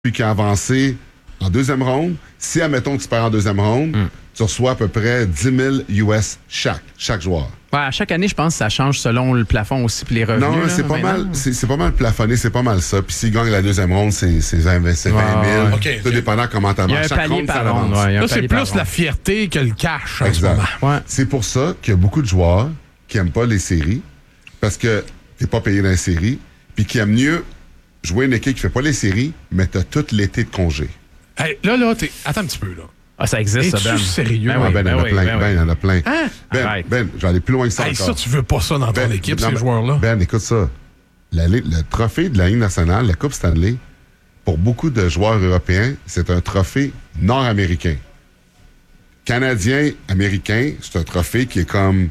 puis qui a avancé en deuxième ronde. Si, admettons que tu perds en deuxième ronde, tu reçois à peu près 10 000 US chaque joueur. Ouais, à chaque année, je pense que ça change selon le plafond aussi puis les revenus. Non, c'est pas mal. C'est pas mal plafonné, c'est pas mal ça. Puis s'il gagne la deuxième ronde, c'est 20 000. OK. Tout dépendant comment tu Il y a avances. un palier par ronde. Là, c'est plus la fierté que le cash en ce Exact. moment. Ouais. C'est pour ça qu'il y a beaucoup de joueurs qui n'aiment pas les séries parce que t'es pas payé dans les séries puis qui aiment mieux jouer une équipe qui fait pas les séries, mais t'as tout l'été de congé. Hey, là, attends un petit peu, là. Ah, ça existe, ça, Es-tu sérieux? Ben oui, il y en a plein. oui. Il y en a plein. Hein? Arrête. Ben, je vais aller plus loin que ça Hey, encore. ça, tu veux pas ça dans ton équipe, non, ces mais- joueurs-là? Ben, écoute ça. Le trophée de la Ligue nationale, la Coupe Stanley, pour beaucoup de joueurs européens, c'est un trophée nord-américain. Canadien, américain, c'est un trophée qui est comme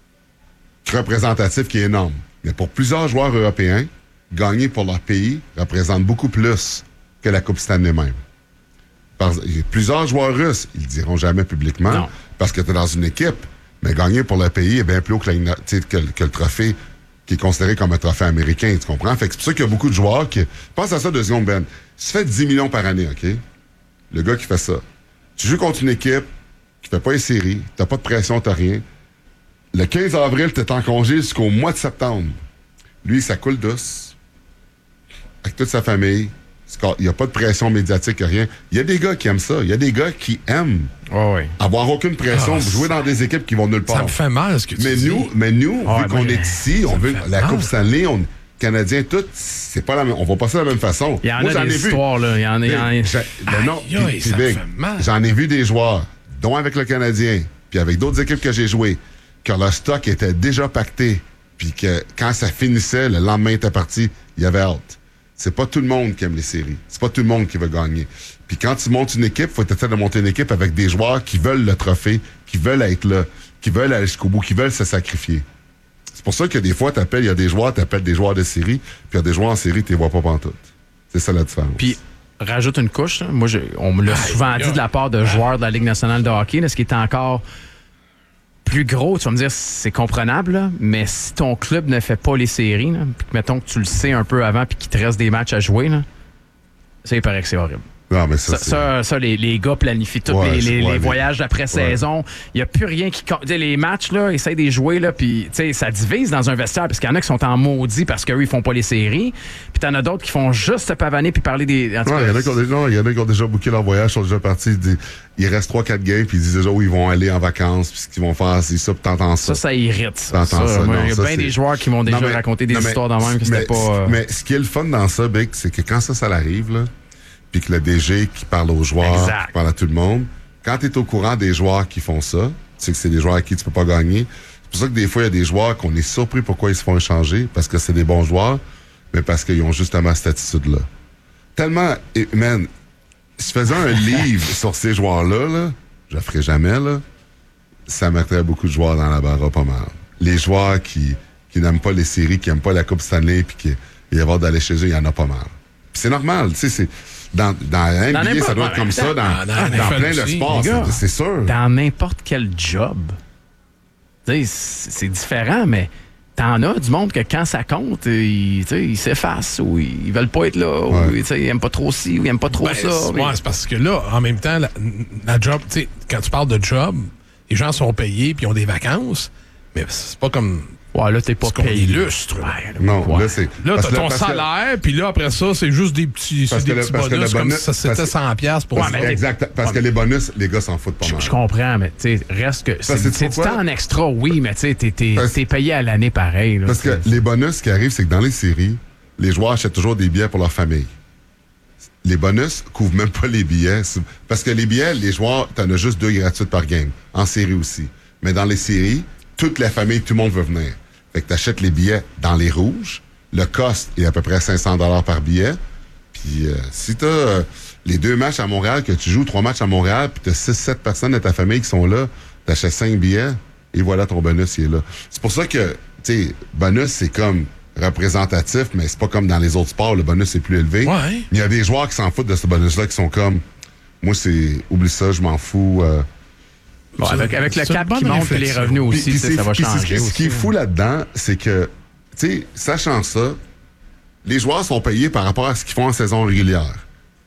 représentatif, qui est énorme. Mais pour plusieurs joueurs européens, gagner pour leur pays représente beaucoup plus que la Coupe Stanley même. Plusieurs joueurs russes, ils le diront jamais publiquement, Non. parce que tu es dans une équipe, mais gagner pour le pays est bien plus haut que le trophée qui est considéré comme un trophée américain, tu comprends? Fait que c'est pour ça qu'il y a beaucoup de joueurs qui... Pense à ça 2 secondes, Ben. Si tu fais 10 millions par année, OK? Le gars qui fait ça. Tu joues contre une équipe qui fait pas les séries, t'as pas de pression, t'as rien. Le 15 avril, t'es en congé jusqu'au mois de septembre. Lui, ça coule douce. Avec toute sa famille. Il n'y a pas de pression médiatique, rien. Il y a des gars qui aiment ça. Il y a des gars qui aiment avoir aucune pression, jouer dans des équipes qui vont nulle part. Ça me fait mal, ce que tu dis. Mais nous, vu qu'on est ici, on veut la Coupe Stanley, Canadiens, tout, c'est pas la même. On va passer de la même façon. Il y en Moi, a j'en ai des vu. histoires, là. Il y en a. Aïe, Ça me fait mal. J'en ai vu des joueurs, dont avec le Canadien, puis avec d'autres équipes que j'ai jouées, que leur stock était déjà pacté, puis que quand ça finissait, le lendemain était parti, il y avait hâte. C'est pas tout le monde qui aime les séries. C'est pas tout le monde qui veut gagner. Puis quand tu montes une équipe, faut essayer de monter une équipe avec des joueurs qui veulent le trophée, qui veulent être là, qui veulent aller jusqu'au bout, qui veulent se sacrifier. C'est pour ça que des fois, il y a des joueurs, t'appelles des joueurs de série, puis il y a des joueurs en série, tu les vois pas pantoute. C'est ça la différence. Puis, rajoute une couche. Là. Moi, on me l'a souvent dit de la part de joueurs de la Ligue nationale de hockey, là, ce qui est encore plus gros. Tu vas me dire, c'est comprenable, là, mais si ton club ne fait pas les séries, là, puis que, mettons que tu le sais un peu avant, puis qu'il te reste des matchs à jouer, là, ça, il paraît que c'est horrible. Non, mais ça, Les gars planifient tous les voyages d'après-saison. Il n'y a plus rien qui compte. Les matchs, là, essayent de les jouer, là, puis ça divise dans un vestiaire, parce qu'il y en a qui sont en maudit parce qu'eux, ils font pas les séries. Puis t'en as d'autres qui font juste se pavaner puis parler des... il y en a qui ont déjà booké leur voyage, sont déjà partis. Il reste 3-4 games, puis ils disent déjà où ils vont aller en vacances, puis ce qu'ils vont faire, c'est ça, puis t'entends ça. Ça irrite. T'entends ça. Il y a bien des joueurs qui m'ont déjà raconté des histoires dans même que c'était pas... Mais ce qui est le fun dans ça, Bic, c'est que quand ça arrive, là, puis que le DG qui parle aux joueurs, qui parle à tout le monde, quand tu es au courant des joueurs qui font ça, tu sais que c'est des joueurs à qui tu peux pas gagner. C'est pour ça que des fois, il y a des joueurs qu'on est surpris pourquoi ils se font échanger, parce que c'est des bons joueurs, mais parce qu'ils ont justement cette attitude-là. Tellement, man, si je faisais un livre sur ces joueurs-là, là, je le ferais jamais, là, ça mettrait beaucoup de joueurs dans la barre, pas mal. Les joueurs qui n'aiment pas les séries, qui n'aiment pas la Coupe Stanley, puis qui y avoir d'aller chez eux, il y en a pas mal. Puis c'est normal, tu sais, c'est... Dans la NBA, ça doit être comme ça, dans plein de sports, c'est sûr. Dans n'importe quel job. C'est différent, mais t'en as du monde que quand ça compte, ils s'effacent ou ils veulent pas être là, ou ils aiment pas trop ci, ou ils aiment pas trop ça. C'est parce que là, en même temps, la job, tu sais, quand tu parles de job, les gens sont payés puis ils ont des vacances, mais c'est pas comme... Ouais, là, t'es pas payé. Illustre. Non, là, c'est... Là, t'as ton salaire, puis là, après ça, c'est juste des petits bonus, comme si c'était 100$ pour... Exact, parce que les bonus, les gars s'en foutent pas mal. Je comprends, mais tu sais, reste que... C'est du temps en extra, oui, mais tu sais, t'es payé à l'année pareil. Là, parce que les bonus qui arrivent, c'est que dans les séries, les joueurs achètent toujours des billets pour leur famille. Les bonus couvrent même pas les billets. Parce que les billets, les joueurs, t'en as juste 2 gratuites par game. En série aussi. Mais dans les séries, toute la famille, tout le monde veut venir. Fait que t'achètes les billets dans les rouges. Le cost est à peu près 500$ par billet. Puis si t'as les 2 matchs à Montréal, que tu joues 3 matchs à Montréal, puis t'as 6-7 personnes de ta famille qui sont là, t'achètes 5 billets, et voilà, ton bonus, il est là. C'est pour ça que, tu sais, bonus, c'est comme représentatif, mais c'est pas comme dans les autres sports, le bonus est plus élevé. Ouais. Il y a des joueurs qui s'en foutent de ce bonus-là, qui sont comme, moi, oublie ça, je m'en fous. Bon, avec le cap qui monte et les revenus aussi, ça va changer. Ce qui est fou là-dedans, c'est que, tu sais, sachant ça, les joueurs sont payés par rapport à ce qu'ils font en saison régulière.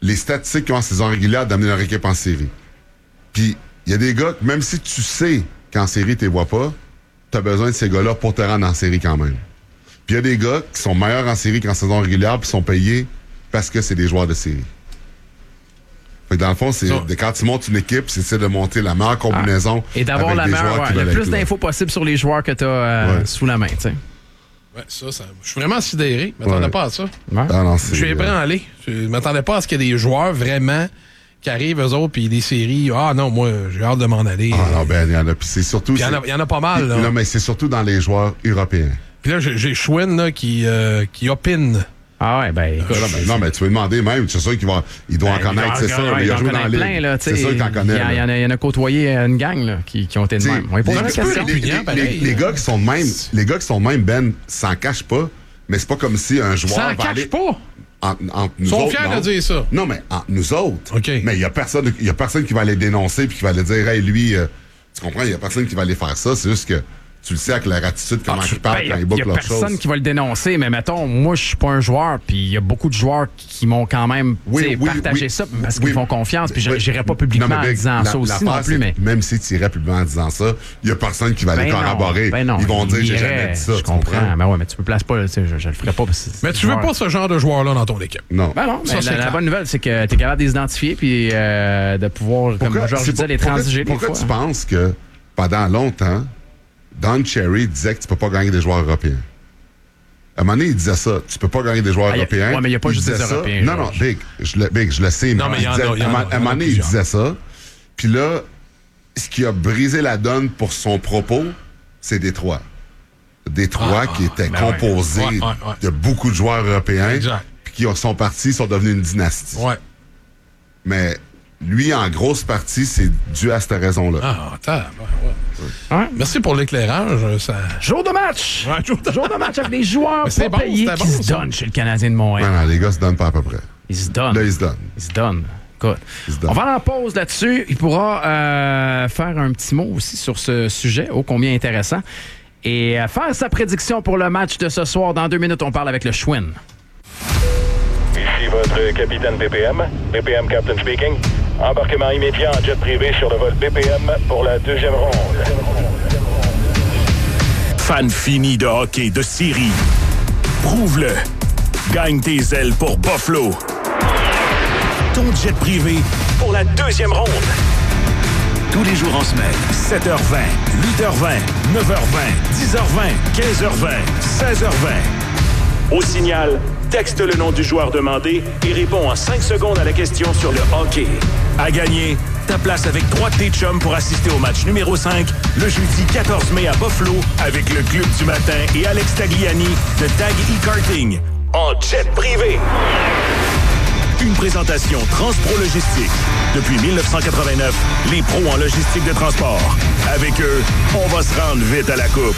les statistiques qui ont en saison régulière d'amener leur équipe en série. Puis, il y a des gars, même si tu sais qu'en série, tu les vois pas, tu as besoin de ces gars-là pour te rendre en série quand même. Puis, il y a des gars qui sont meilleurs en série qu'en saison régulière puis sont payés parce que c'est des joueurs de série. Fait que dans le fond, c'est quand tu montes une équipe, c'est de monter la meilleure combinaison et d'avoir avec la meilleure, le plus d'infos possible sur les joueurs que tu as sous la main, tu sais. Ouais, ça, je suis vraiment sidéré. Je m'attendais pas à ça. Ouais. Je suis ébranlé. Je m'attendais pas à ce qu'il y ait des joueurs vraiment qui arrivent, eux autres, puis des séries. Ah non, moi, j'ai hâte de m'en aller. Ah non, ben, il y en a. Puis c'est surtout. Il y en a pas mal, là. Non, mais c'est surtout dans les joueurs européens. Puis là, j'ai Schwinn, là, qui opine. Ah ouais, ben écoute. Non, mais tu veux demander même, c'est sûr qu'il doit en connaître, c'est ça. Il a joué dans les ligue. C'est sûr qu'il en connaît. Il y en a côtoyé une gang là, qui ont été de même. On pose la question. Les gars qui sont de même, Ben, s'en cachent pas, mais c'est pas comme si un joueur. S'en cache pas! Entre nous Ils sont autres, fiers de dire ça. Non, mais entre nous autres. OK. Mais il y a personne qui va les dénoncer puis qui va les dire, hey, lui, tu comprends, il y a personne qui va aller faire ça. C'est juste que tu le sais avec leur attitude, comment ils parlent quand ils bouclent leurs choses. Il y a personne qui va le dénoncer, mais mettons, moi, je suis pas un joueur, puis il y a beaucoup de joueurs qui m'ont quand même partagé ça parce qu'ils font confiance, puis j'irai pas publiquement en disant ça aussi non plus. Mais même si tu irais publiquement en disant ça, il y a personne qui va aller corroborer. Ils vont dire, j'ai jamais dit ça. Je comprends. Mais ouais, mais tu me places pas, je le ferai pas. Mais tu veux pas ce genre de joueur-là dans ton équipe. Non. Ben non, mais la bonne nouvelle, c'est que tu es capable de les identifier, puis de pouvoir, comme Georges disait, les transiger des fois. Pourquoi tu penses que pendant longtemps, Don Cherry disait que tu peux pas gagner des joueurs européens? À un moment donné, il disait ça. Tu peux pas gagner des joueurs européens. Oui, mais il n'y a pas juste des Européens. Non, Big, je le sais. Non, mais à un moment donné, il disait ça. Puis là, ce qui a brisé la donne pour son propos, c'est Détroit. Détroit qui était composé de beaucoup de joueurs européens. Puis qui sont partis, sont devenus une dynastie. Ouais. Mais lui, en grosse partie, c'est dû à cette raison-là. Ah, ouais. Merci pour l'éclairage. Jour de match! Ouais, jour de match avec des joueurs pas payés qui se donnent chez le Canadien de Montréal. Non, les gars se donnent pas à peu près. Ils se donnent. Là, ils se donnent. Ils se donnent. Écoute, on va en pause là-dessus. Il pourra faire un petit mot aussi sur ce sujet, ô combien intéressant. Et faire sa prédiction pour le match de ce soir. Dans 2 minutes, on parle avec le Schwinn. Ici votre capitaine BPM. BPM Captain speaking. Embarquement immédiat en jet privé sur le vol BPM pour la 2e ronde. Fan fini de hockey de série. Prouve-le. Gagne tes ailes pour Buffalo. Ton jet privé pour la 2e ronde. Tous les jours en semaine, 7h20, 8h20, 9h20, 10h20, 15h20, 16h20. Au signal, texte le nom du joueur demandé et réponds en 5 secondes à la question sur le hockey. À gagner, ta place avec 3 de tes chums pour assister au match numéro 5 le jeudi 14 mai à Buffalo avec le Club du matin et Alex Tagliani de Tag E-Karting en jet privé. Une présentation Transpro Logistique. Depuis 1989, les pros en logistique de transport. Avec eux, on va se rendre vite à la coupe.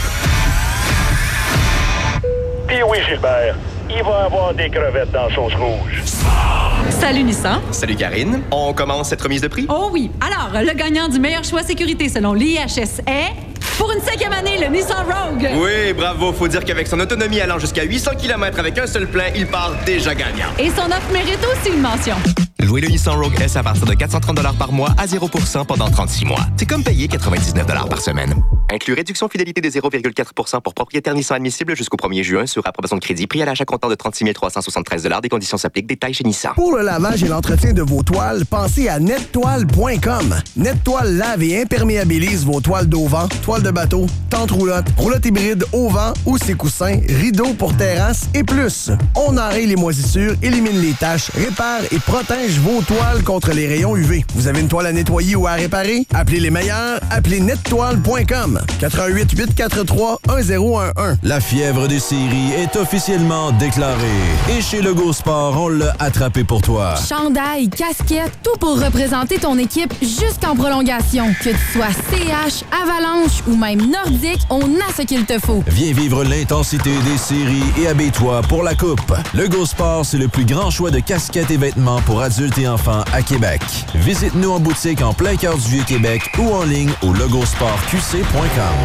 Puis oui, Gilbert, il va y avoir des crevettes dans sauce rouge. Salut Nissan. Salut Karine. On commence cette remise de prix? Oh oui. Alors, le gagnant du meilleur choix sécurité selon l'IHS est... Pour une 5e année, le Nissan Rogue. Oui, bravo. Faut dire qu'avec son autonomie allant jusqu'à 800 km avec un seul plein, il part déjà gagnant. Et son offre mérite aussi une mention. Louez le Nissan Rogue S à partir de 430 $ par mois à 0% pendant 36 mois. C'est comme payer 99 $ par semaine. Inclus réduction fidélité de 0,4% pour propriétaire Nissan admissible jusqu'au 1er juin sur approbation de crédit. Prix à l'achat comptant de 36 373 $. Des conditions s'appliquent. Détails chez Nissan. Pour le lavage et l'entretien de vos toiles, pensez à nettoile.com. Nettoile lave et imperméabilise vos toiles d'auvent, toiles de bateau, tentes roulottes, roulottes hybrides au vent ou ses coussins, rideaux pour terrasse et plus. On enraye les moisissures, élimine les taches, répare et protège vos toiles contre les rayons UV. Vous avez une toile à nettoyer ou à réparer? Appelez les meilleurs, appelez nettoile.com. 88 843 1011. La fièvre des séries est officiellement déclarée. Et chez Lego Sport, on l'a attrapé pour toi. Chandail, casquette, tout pour représenter ton équipe jusqu'en prolongation. Que tu sois CH, Avalanche ou même Nordique, on a ce qu'il te faut. Viens vivre l'intensité des séries et habille-toi pour la coupe. Lego Sport, c'est le plus grand choix de casquettes et vêtements pour adultes et enfants à Québec. Visite-nous en boutique en plein cœur du Vieux-Québec ou en ligne au logosportqc.com.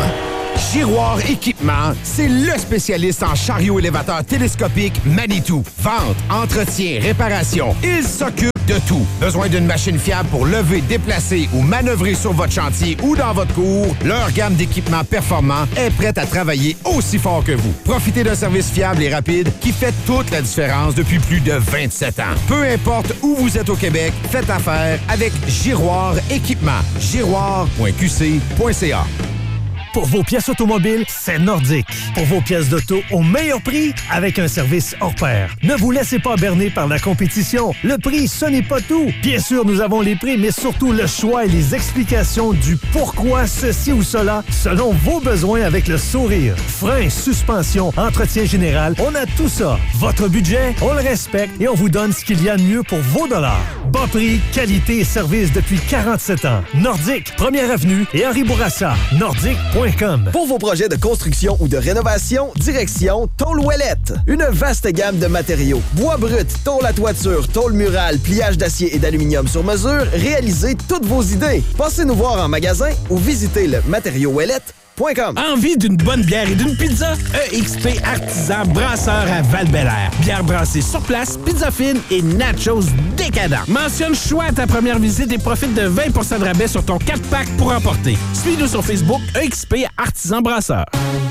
Giroir Équipement, c'est le spécialiste en chariot élévateur télescopique Manitou. Vente, entretien, réparation, il s'occupe de tout. Besoin d'une machine fiable pour lever, déplacer ou manœuvrer sur votre chantier ou dans votre cour? Leur gamme d'équipements performants est prête à travailler aussi fort que vous. Profitez d'un service fiable et rapide qui fait toute la différence depuis plus de 27 ans. Peu importe où vous êtes au Québec, faites affaire avec Giroir Équipement. Giroir.qc.ca. Pour vos pièces automobiles, c'est Nordic. Pour vos pièces d'auto au meilleur prix, avec un service hors pair. Ne vous laissez pas berner par la compétition. Le prix, ce n'est pas tout. Bien sûr, nous avons les prix, mais surtout le choix et les explications du pourquoi ceci ou cela, selon vos besoins avec le sourire. Frein, suspension, entretien général, on a tout ça. Votre budget, on le respecte et on vous donne ce qu'il y a de mieux pour vos dollars. Bas prix, qualité et service depuis 47 ans. Nordic, 1er Avenue et Henri Bourassa. Nordic.com. Pour vos projets de construction ou de rénovation, direction Tôle Ouellette. Une vaste gamme de matériaux. Bois brut, tôle à toiture, tôle murale, pliage d'acier et d'aluminium sur mesure, réalisez toutes vos idées. Passez nous voir en magasin ou visitez le matériauxouellette.com. Envie d'une bonne bière et d'une pizza? EXP Artisan Brasseur à Val-Bélair. Bière brassée sur place, pizza fine et nachos décadents. Mentionne choix à ta première visite et profite de 20% de rabais sur ton 4-pack pour emporter. Suis-nous sur Facebook, EXP Artisan Brasseur.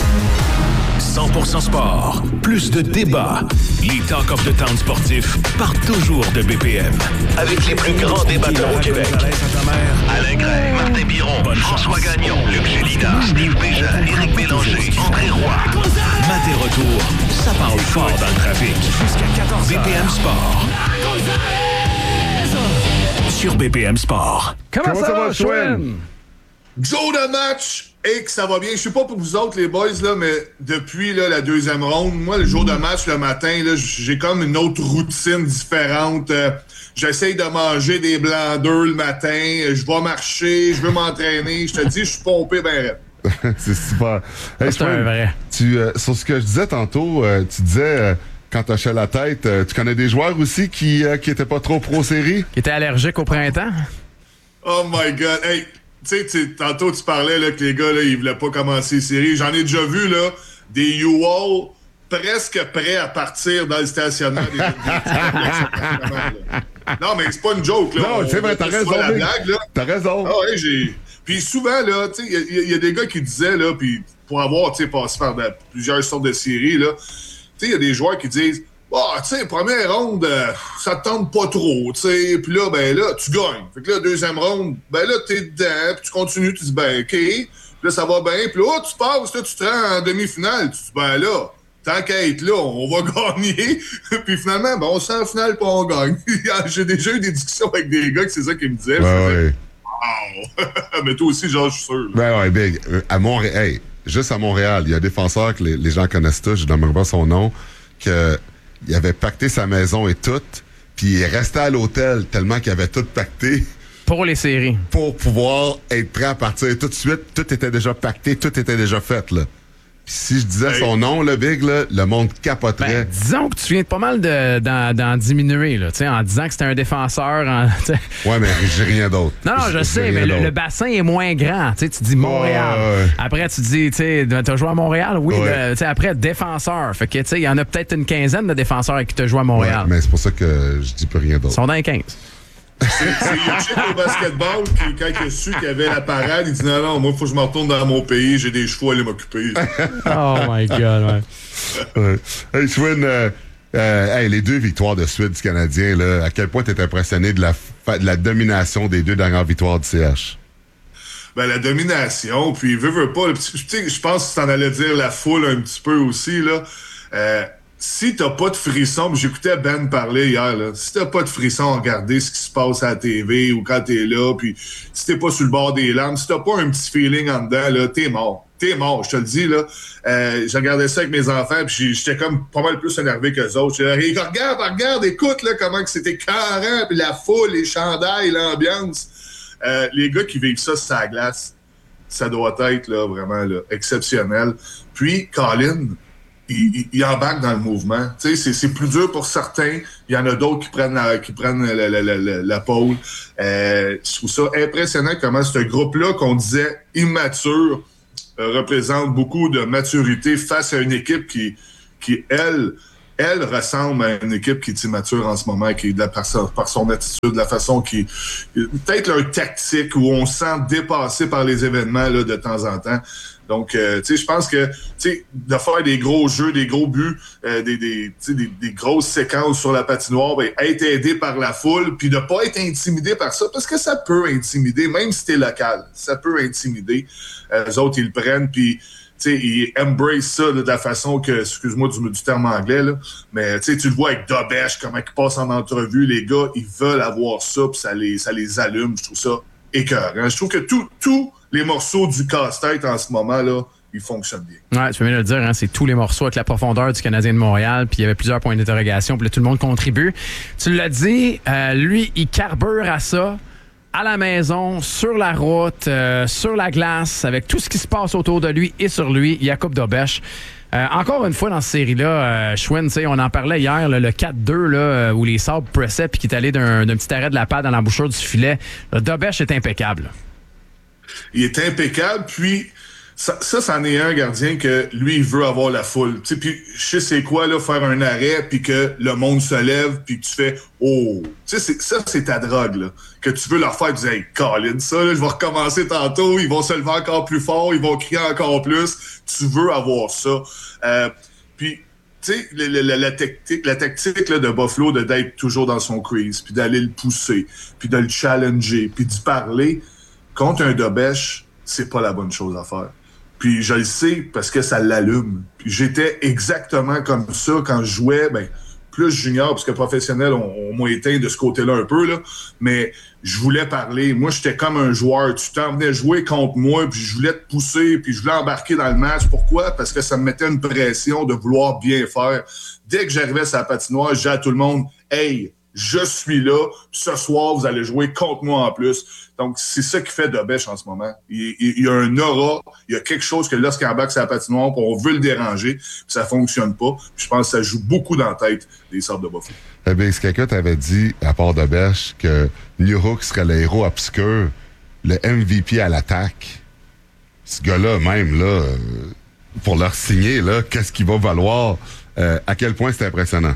100% sport, plus de débats. Les Talk of the Town sportifs partent toujours de BPM. Avec les plus grands débatteurs au Québec. Alain Gray, Martin Biron, François Gagnon, Luc Gélina, Steve Bégin, Éric Bélanger, André Roy. Maté retour, ça parle fort dans le trafic. Jusqu'à 14h. BPM Sport. Sur BPM Sport. Comment ça va, Chouin? Joe de match! Et que ça va bien. Je sais pas pour vous autres, les boys, là, mais depuis là, la deuxième ronde, moi, le jour de match, le matin, là, j'ai comme une autre routine différente. J'essaye de manger des blancs d'œufs le matin. Je vais marcher, je veux m'entraîner. Je te dis, je suis pompé ben raide. C'est super. Hey, c'est un vrai. Sur ce que je disais tantôt, tu disais... quand t'achais la tête, tu connais des joueurs aussi qui étaient pas trop pro-série? Qui étaient allergiques au printemps? Oh my God! Hey! Tu sais, tantôt, tu parlais là, que les gars, là, ils voulaient pas commencer les séries. J'en ai déjà vu, là, des U-Haul presque prêts à partir dans le stationnement des Non, mais c'est pas une joke, là. Non, c'est vrai, t'as raison. La blague, là. T'as raison. Ah ouais, Puis souvent, là, tu sais, il y a des gars qui disaient, là, puis pour avoir, tu sais, passé par plusieurs sortes de séries, là, tu sais, il y a des joueurs qui disent, tu sais, première ronde, ça te tente pas trop, tu sais. Puis là, ben là, tu gagnes. Fait que là, deuxième ronde, ben là, t'es dedans, puis tu continues, tu dis, ben, OK. Puis là, ça va bien. Puis là, tu passes, là, tu te rends en demi-finale. Tu dis, ben là, tant qu'à être là, on va gagner. Puis finalement, ben, on se rend en finale, puis on gagne. J'ai déjà eu des discussions avec des gars que c'est ça qu'ils me disaient. Ouais. Wow! Mais toi aussi, genre, je suis sûr. Là. Ben ouais, big. À Montréal, hey, juste à Montréal, il y a un défenseur que les gens connaissent tous, je ne nommerai pas son nom, il avait pacté sa maison et tout, puis il est resté à l'hôtel tellement qu'il avait tout pacté. Pour les séries. Pour pouvoir être prêt à partir tout de suite. Tout était déjà pacté, tout était déjà fait, là. Puis si je disais son nom, le Big, là, le monde capoterait. Ben, disons que tu viens de pas mal d'en diminuer, là, en disant que c'était un défenseur. Ouais, mais j'ai rien d'autre. Non, je sais, mais le bassin est moins grand. Tu dis Montréal. Ouais. Après, tu dis, t'as joué à Montréal? Oui. Ouais. Après, défenseur. Fait que, il y en a peut-être une quinzaine de défenseurs qui te jouent à Montréal. Ouais, mais c'est pour ça que je dis plus rien d'autre. Ils sont dans les 15. C'est Yoshik au basketball qui, quand il a su qu'il y avait la parade, il dit non, moi, il faut que je me retourne dans mon pays, j'ai des chevaux à aller m'occuper. Oh my God, ouais. Hey, Schwinn, les 2 victoires de suite du Canadien, là, à quel point t'es impressionné de la domination des 2 dernières victoires du CH? Ben, la domination, puis veux pas, je pense que tu en allais dire la foule un petit peu aussi, là. Si t'as pas de frisson, j'écoutais Ben parler hier, là, si t'as pas de frisson à regarder ce qui se passe à la TV ou quand t'es là, puis si t'es pas sur le bord des larmes, si t'as pas un petit feeling en dedans, là, t'es mort. T'es mort, je te le dis, là. J'ai regardé ça avec mes enfants, puis j'étais comme pas mal plus énervé qu'eux autres. J'étais là, regarde, écoute, là, comment que c'était carré, puis la foule, les chandails, l'ambiance. Les gars qui vivent ça sur la glace, ça doit être, là, vraiment, là, exceptionnel. Puis, Colin, il embarque dans le mouvement. Tu sais, c'est plus dur pour certains. Il y en a d'autres qui prennent la pôle. Je trouve ça impressionnant comment ce groupe-là, qu'on disait immature, représente beaucoup de maturité face à une équipe qui elle ressemble à une équipe qui est immature en ce moment, qui est par son attitude, la façon qui... Peut-être leur tactique où on se sent dépassé par les événements là, de temps en temps. Donc, tu sais, je pense que, tu sais, de faire des gros jeux, des gros buts, des grosses séquences sur la patinoire, ben, être aidé par la foule, puis de pas être intimidé par ça, parce que ça peut intimider, même si t'es local, ça peut intimider. Eux autres, ils le prennent, puis... Tu sais, ils embrace ça de la façon que, excuse-moi du terme anglais, là, mais tu le vois avec Dobesh, comment ils passent en entrevue, les gars, ils veulent avoir ça, puis ça les allume, je trouve ça écœurant. Je trouve que tous les morceaux du casse-tête en ce moment, là, ils fonctionnent bien. Ouais, tu peux bien le dire, hein, c'est tous les morceaux avec la profondeur du Canadien de Montréal, puis il y avait plusieurs points d'interrogation, puis là, tout le monde contribue. Tu l'as dit, lui, il carbure à ça. À la maison, sur la route, sur la glace, avec tout ce qui se passe autour de lui et sur lui, Jakub Dobeš. Encore une fois dans cette série-là, Schwinn, on en parlait hier, là, le 4-2 là, où les Sabres pressaient puis qui est allé d'un petit arrêt de la patte dans l'embouchure du filet. Dobeš est impeccable. Il est impeccable, puis ça, c'en est un gardien que lui, il veut avoir la foule. Puis je sais c'est quoi, là, faire un arrêt, puis que le monde se lève, puis que tu fais « Oh! » Tu sais, ça, c'est ta drogue, là. Que tu veux leur faire, tu dis « Hey, Colin, ça, là, je vais recommencer tantôt, ils vont se lever encore plus fort, ils vont crier encore plus. » Tu veux avoir ça. Puis, tu sais, la tactique là, de Buffalo, d'être toujours dans son crease, puis d'aller le pousser, puis de le challenger, puis d'y parler, contre un Dobeš, c'est pas la bonne chose à faire. Puis je le sais parce que ça l'allume. Puis j'étais exactement comme ça quand je jouais, plus junior, parce que professionnel, on m'a éteint de ce côté-là un peu, là. Mais je voulais parler. Moi, j'étais comme un joueur. Tu t'en venais jouer contre moi, puis je voulais te pousser, puis je voulais embarquer dans le match. Pourquoi? Parce que ça me mettait une pression de vouloir bien faire. Dès que j'arrivais sur la patinoire, je disais à tout le monde, « Hey, je suis là. Ce soir, vous allez jouer contre moi en plus. » Donc, c'est ça qui fait Dobeš en ce moment. Il y a un aura, il y a quelque chose que lorsqu'il embarque sur la patinoire, on veut le déranger, puis ça fonctionne pas. Puis je pense que ça joue beaucoup dans la tête des Sabres de Buffalo. Eh bien, si quelqu'un t'avait dit, à part Dobeš, que Newhook serait le héros obscur, le MVP à l'attaque, ce gars-là, même, là, pour leur signer, là, qu'est-ce qu'il va valoir? À quel point c'est impressionnant?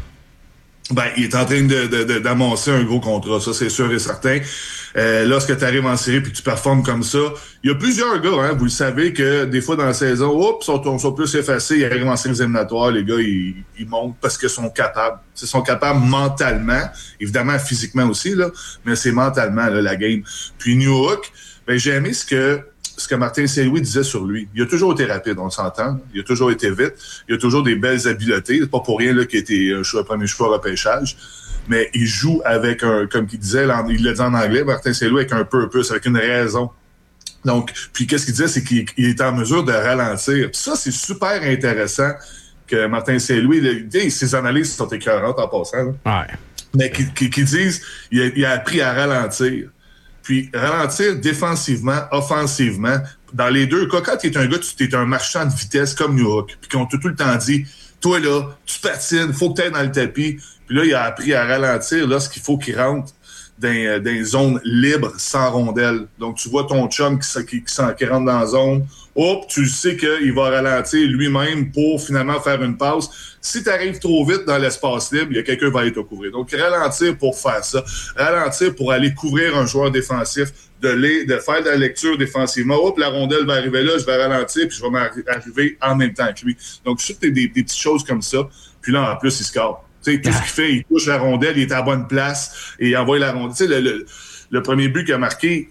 Il est en train d'amoncer un gros contrat, ça c'est sûr et certain. Lorsque tu arrives en série puis que tu performes comme ça, il y a plusieurs gars, hein, vous le savez que des fois dans la saison, sont plus effacés, ils arrivent en séries éliminatoires, les gars ils montent parce qu'ils sont capables. Ils sont capables mentalement, évidemment physiquement aussi, là, mais c'est mentalement là, la game. Puis Newhook, j'ai aimé ce que Martin Saint-Louis disait sur lui. Il a toujours été rapide, on s'entend. Il a toujours été vite. Il a toujours des belles habiletés. C'est pas pour rien là, qu'il a été premier choix au repêchage. Mais il joue avec comme il disait, il l'a dit en anglais, Martin Saint-Louis, avec un purpose, avec une raison. Donc, puis qu'est-ce qu'il disait, c'est qu'il est en mesure de ralentir. Puis ça, c'est super intéressant que Martin Saint-Louis, ses analyses sont écœurantes en passant. Là. Ouais. Mais qu'ils disent, il a appris à ralentir. Puis ralentir défensivement, offensivement. Dans les deux cas, quand tu es un gars, tu es un marchand de vitesse comme Newhook, puis qu'on t'a tout le temps dit, toi là, tu patines, faut que tu ailles dans le tapis. Puis là, il a appris à ralentir lorsqu'il faut qu'il rentre dans des zones libres sans rondelle. Donc, tu vois ton chum qui rentre dans la zone. Hop, tu sais qu'il va ralentir lui-même pour finalement faire une passe. Si tu arrives trop vite dans l'espace libre, il y a quelqu'un qui va aller te couvrir. Donc, ralentir pour faire ça. Ralentir pour aller couvrir un joueur défensif, de faire de la lecture défensivement. Hop, la rondelle va arriver là, je vais ralentir, puis je vais m'arriver en même temps que lui. Donc, c'est des petites choses comme ça. Puis là, en plus, il score. Tu sais, tout ce qu'il fait, il touche la rondelle, il est à la bonne place et il envoie la rondelle. Tu sais, le premier but qu'il a marqué,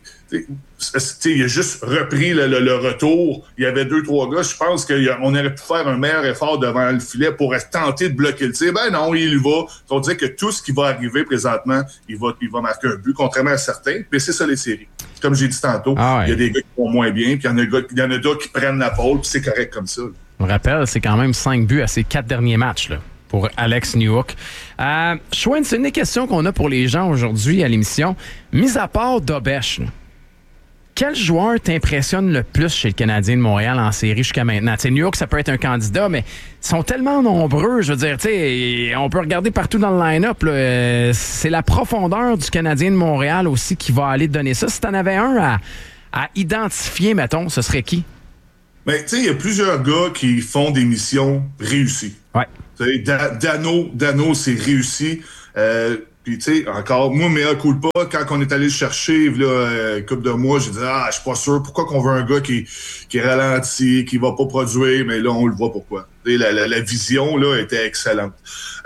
il a juste repris le retour. Il y avait 2-3 gars. Je pense qu'on aurait pu faire un meilleur effort devant le filet pour tenter de bloquer le tir. Ben non, il y va. On dirait que tout ce qui va arriver présentement, il va marquer un but, contrairement à certains. Mais c'est ça les séries. Comme j'ai dit tantôt, il y a des gars qui vont moins bien, puis il y en a d'autres qui prennent la pôle, puis c'est correct comme ça. Je me rappelle, c'est quand même 5 buts à ses 4 derniers matchs, là, pour Alex Newhook. Schwinn, c'est une des questions qu'on a pour les gens aujourd'hui à l'émission. Mis à part Dobeš, quel joueur t'impressionne le plus chez le Canadien de Montréal en série jusqu'à maintenant? T'sais, Newhook, ça peut être un candidat, mais ils sont tellement nombreux. Je veux dire, on peut regarder partout dans le line-up. Là, c'est la profondeur du Canadien de Montréal aussi qui va aller te donner ça. Si t'en avais un à identifier, mettons, ce serait qui? Mais tu sais, il y a plusieurs gars qui font des missions réussies. Ouais. Dano, c'est réussi. Puis, tu sais, encore, moi, mea culpa, quand on est allé le chercher, là, une couple de mois, j'ai dit, je suis pas sûr. Pourquoi qu'on veut un gars qui est ralenti, qui va pas produire? Mais là, on le voit pourquoi. La vision, là, était excellente.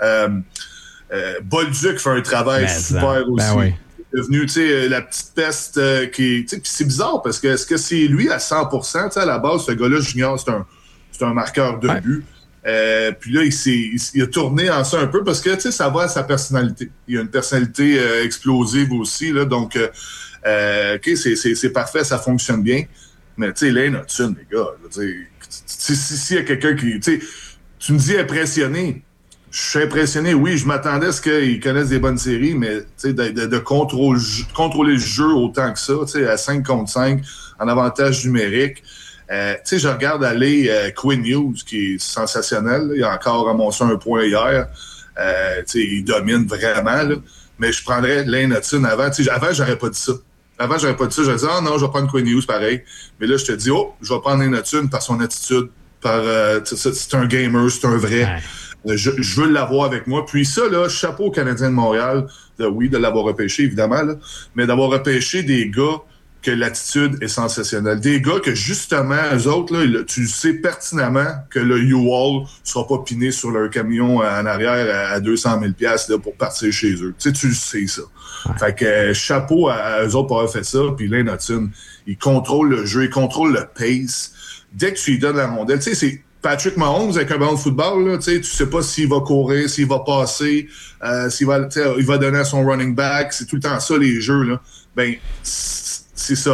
Bolduc fait un travail super aussi. Ben oui. Devenu, tu sais, la petite peste qui... Tu sais, puis c'est bizarre, parce que est-ce que c'est lui à 100%? Tu sais, à la base, ce gars-là, Junior, c'est un marqueur de but. Puis là, il a tourné en ça un peu parce que, tu sais, ça va à sa personnalité. Il a une personnalité explosive aussi, là, donc, OK, c'est parfait, ça fonctionne bien. Mais, tu sais, Lane Hudson, les gars, s'il y a quelqu'un qui... Tu sais, tu me dis impressionné. Je suis impressionné, oui, je m'attendais à ce qu'ils connaissent des bonnes séries, mais, tu sais, de contrôler le jeu autant que ça, tu sais, à 5 contre 5, en avantage numérique. Tu sais, je regarde aller Quinn Hughes, qui est sensationnel. Là. Il a encore ramassé un point hier. Tu sais, il domine vraiment. Là. Mais je prendrais Lane Hudson avant. Tu sais, avant, j'aurais pas dit ça. J'aurais dit, non, je vais prendre Quinn Hughes pareil. Mais là, je te dis, je vais prendre Lane Hudson par son attitude. C'est un gamer, c'est un vrai. Ouais. Je veux l'avoir avec moi. Puis ça, là, chapeau aux Canadiens de Montréal. De l'avoir repêché, évidemment. Là, mais d'avoir repêché des gars que l'attitude est sensationnelle. Des gars que, justement, eux autres, là, tu sais pertinemment que le U-Haul sera pas piné sur leur camion en arrière à 200 000 $ là, pour partir chez eux. Tu sais, tu sais ça. Ouais. Fait que chapeau à eux autres pour avoir fait ça. Puis Lane Hudson, il contrôle le jeu, il contrôle le pace. Dès que tu lui donnes la rondelle, tu sais, c'est Patrick Mahomes avec un ballon de football, là, tu sais pas s'il va courir, s'il va passer, il va donner à son running back. C'est tout le temps ça, les jeux, là. Ben, c'est ça,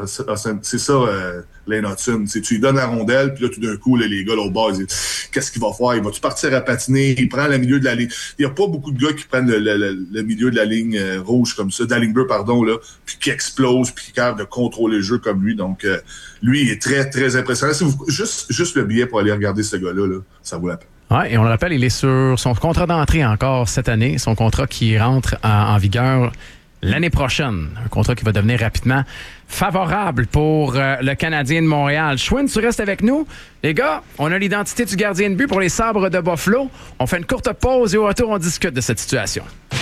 Lane Hudson. Tu lui donnes la rondelle, puis là, tout d'un coup, là, les gars, l'autre bord, ils disent, qu'est-ce qu'il va faire? Il va-tu partir à patiner? Il prend le milieu de la ligne. Il n'y a pas beaucoup de gars qui prennent le milieu de la ligne rouge comme ça, de la ligne bleue, pardon, là, puis qui explose, puis qui est capable de contrôler le jeu comme lui. Donc, lui, il est très, très impressionnant. Juste le billet pour aller regarder ce gars-là, là, ça vaut la peine. Oui, et on le rappelle, il est sur son contrat d'entrée encore cette année, son contrat qui rentre en vigueur l'année prochaine. Un contrat qui va devenir rapidement favorable pour le Canadien de Montréal. Schwinn, tu restes avec nous. Les gars, on a l'identité du gardien de but pour les Sabres de Buffalo. On fait une courte pause et au retour, on discute de cette situation.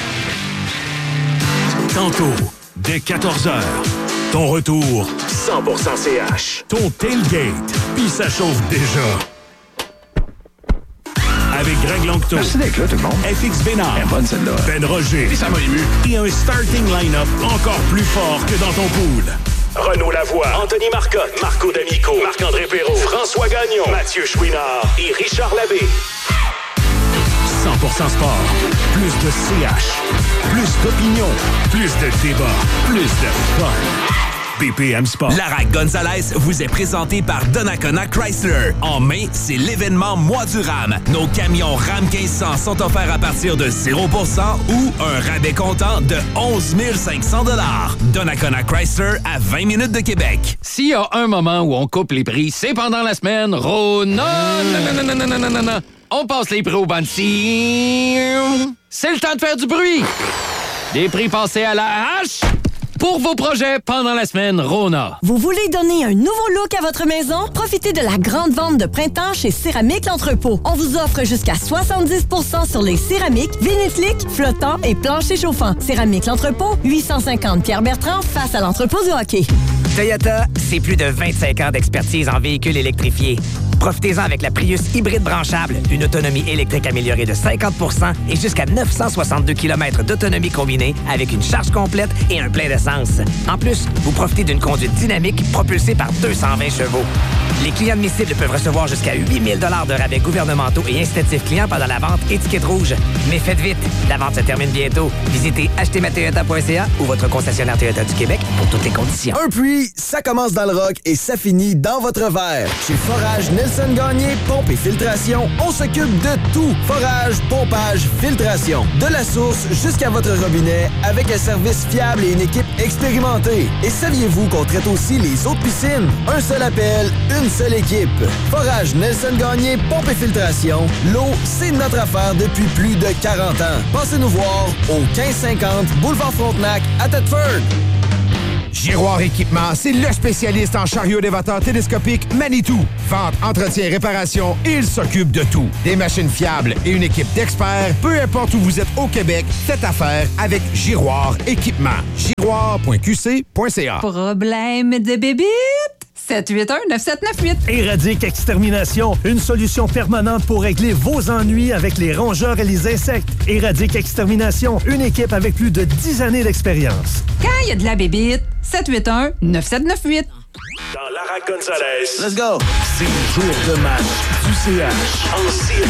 Tantôt, dès 14h, ton retour 100% CH. Ton tailgate, puis ça chauffe déjà. Avec Greg Longto. Merci d'être là, tout le monde. FX Bénard. Elle est bonne, celle-là. Ben Roger. Et ça m'a ému. Et un starting line-up encore plus fort que dans ton pool. Renaud Lavoie, Anthony Marcotte, Marco D'Amico, Marc-André Perrault, François Gagnon, Mathieu Chouinard et Richard Labbé. 100% sport. Plus de CH. Plus d'opinion. Plus de débat. Plus de fun. BPM Sport. Lara Gonzalez vous est présenté par Donnacona Chrysler. En mai, c'est l'événement Mois du RAM. Nos camions RAM 1500 sont offerts à partir de 0% ou un rabais comptant de 11 500 $. Donnacona Chrysler à 20 minutes de Québec. S'il y a un moment où on coupe les prix, c'est pendant la semaine Rona. Non. On passe les prix au Bansi. C'est le temps de faire du bruit. Des prix passés à la hache. Pour vos projets pendant la semaine Rona. Vous voulez donner un nouveau look à votre maison? Profitez de la grande vente de printemps chez Céramique L'Entrepôt. On vous offre jusqu'à 70% sur les céramiques, vinitliques, flottants et planchers chauffants. Céramique L'Entrepôt, 850 Pierre-Bertrand, face à l'entrepôt du hockey. Toyota, c'est plus de 25 ans d'expertise en véhicules électrifiés. Profitez-en avec la Prius hybride branchable, une autonomie électrique améliorée de 50% et jusqu'à 962 km d'autonomie combinée avec une charge complète et un plein d'essence. En plus, vous profitez d'une conduite dynamique propulsée par 220 chevaux. Les clients admissibles peuvent recevoir jusqu'à 8 000 $ de rabais gouvernementaux et incitatifs clients pendant la vente étiquette rouge. Mais faites vite, la vente se termine bientôt. Visitez achetezmatoyota.ca ou votre concessionnaire Toyota du Québec pour toutes les conditions. Un puits, ça commence dans le rock et ça finit dans votre verre. Chez Forage Nelson Gagné, pompe et filtration, on s'occupe de tout. Forage, pompage, filtration. De la source jusqu'à votre robinet avec un service fiable et une équipe expérimentée. Et saviez-vous qu'on traite aussi les autres piscines? Un seul appel, une seule équipe. Forage Nelson Gagné, pompe et filtration. L'eau, c'est notre affaire depuis plus de 40 ans. Passez nous voir au 1550 Boulevard Frontenac à Thetford. Giroir Équipement, c'est le spécialiste en chariot élévateur télescopique Manitou. Vente, entretien, réparation, il s'occupe de tout. Des machines fiables et une équipe d'experts, peu importe où vous êtes au Québec, faites affaire avec Giroir Équipement. Giroir.qc.ca. Problème de bébite? 781-9798. Éradique Extermination, une solution permanente pour régler vos ennuis avec les rongeurs et les insectes. Éradique Extermination, une équipe avec plus de 10 années d'expérience. Quand il y a de la bébite, 781-9798. Dans Lara Gonzalez. Let's go! C'est le jour de match du CH en série.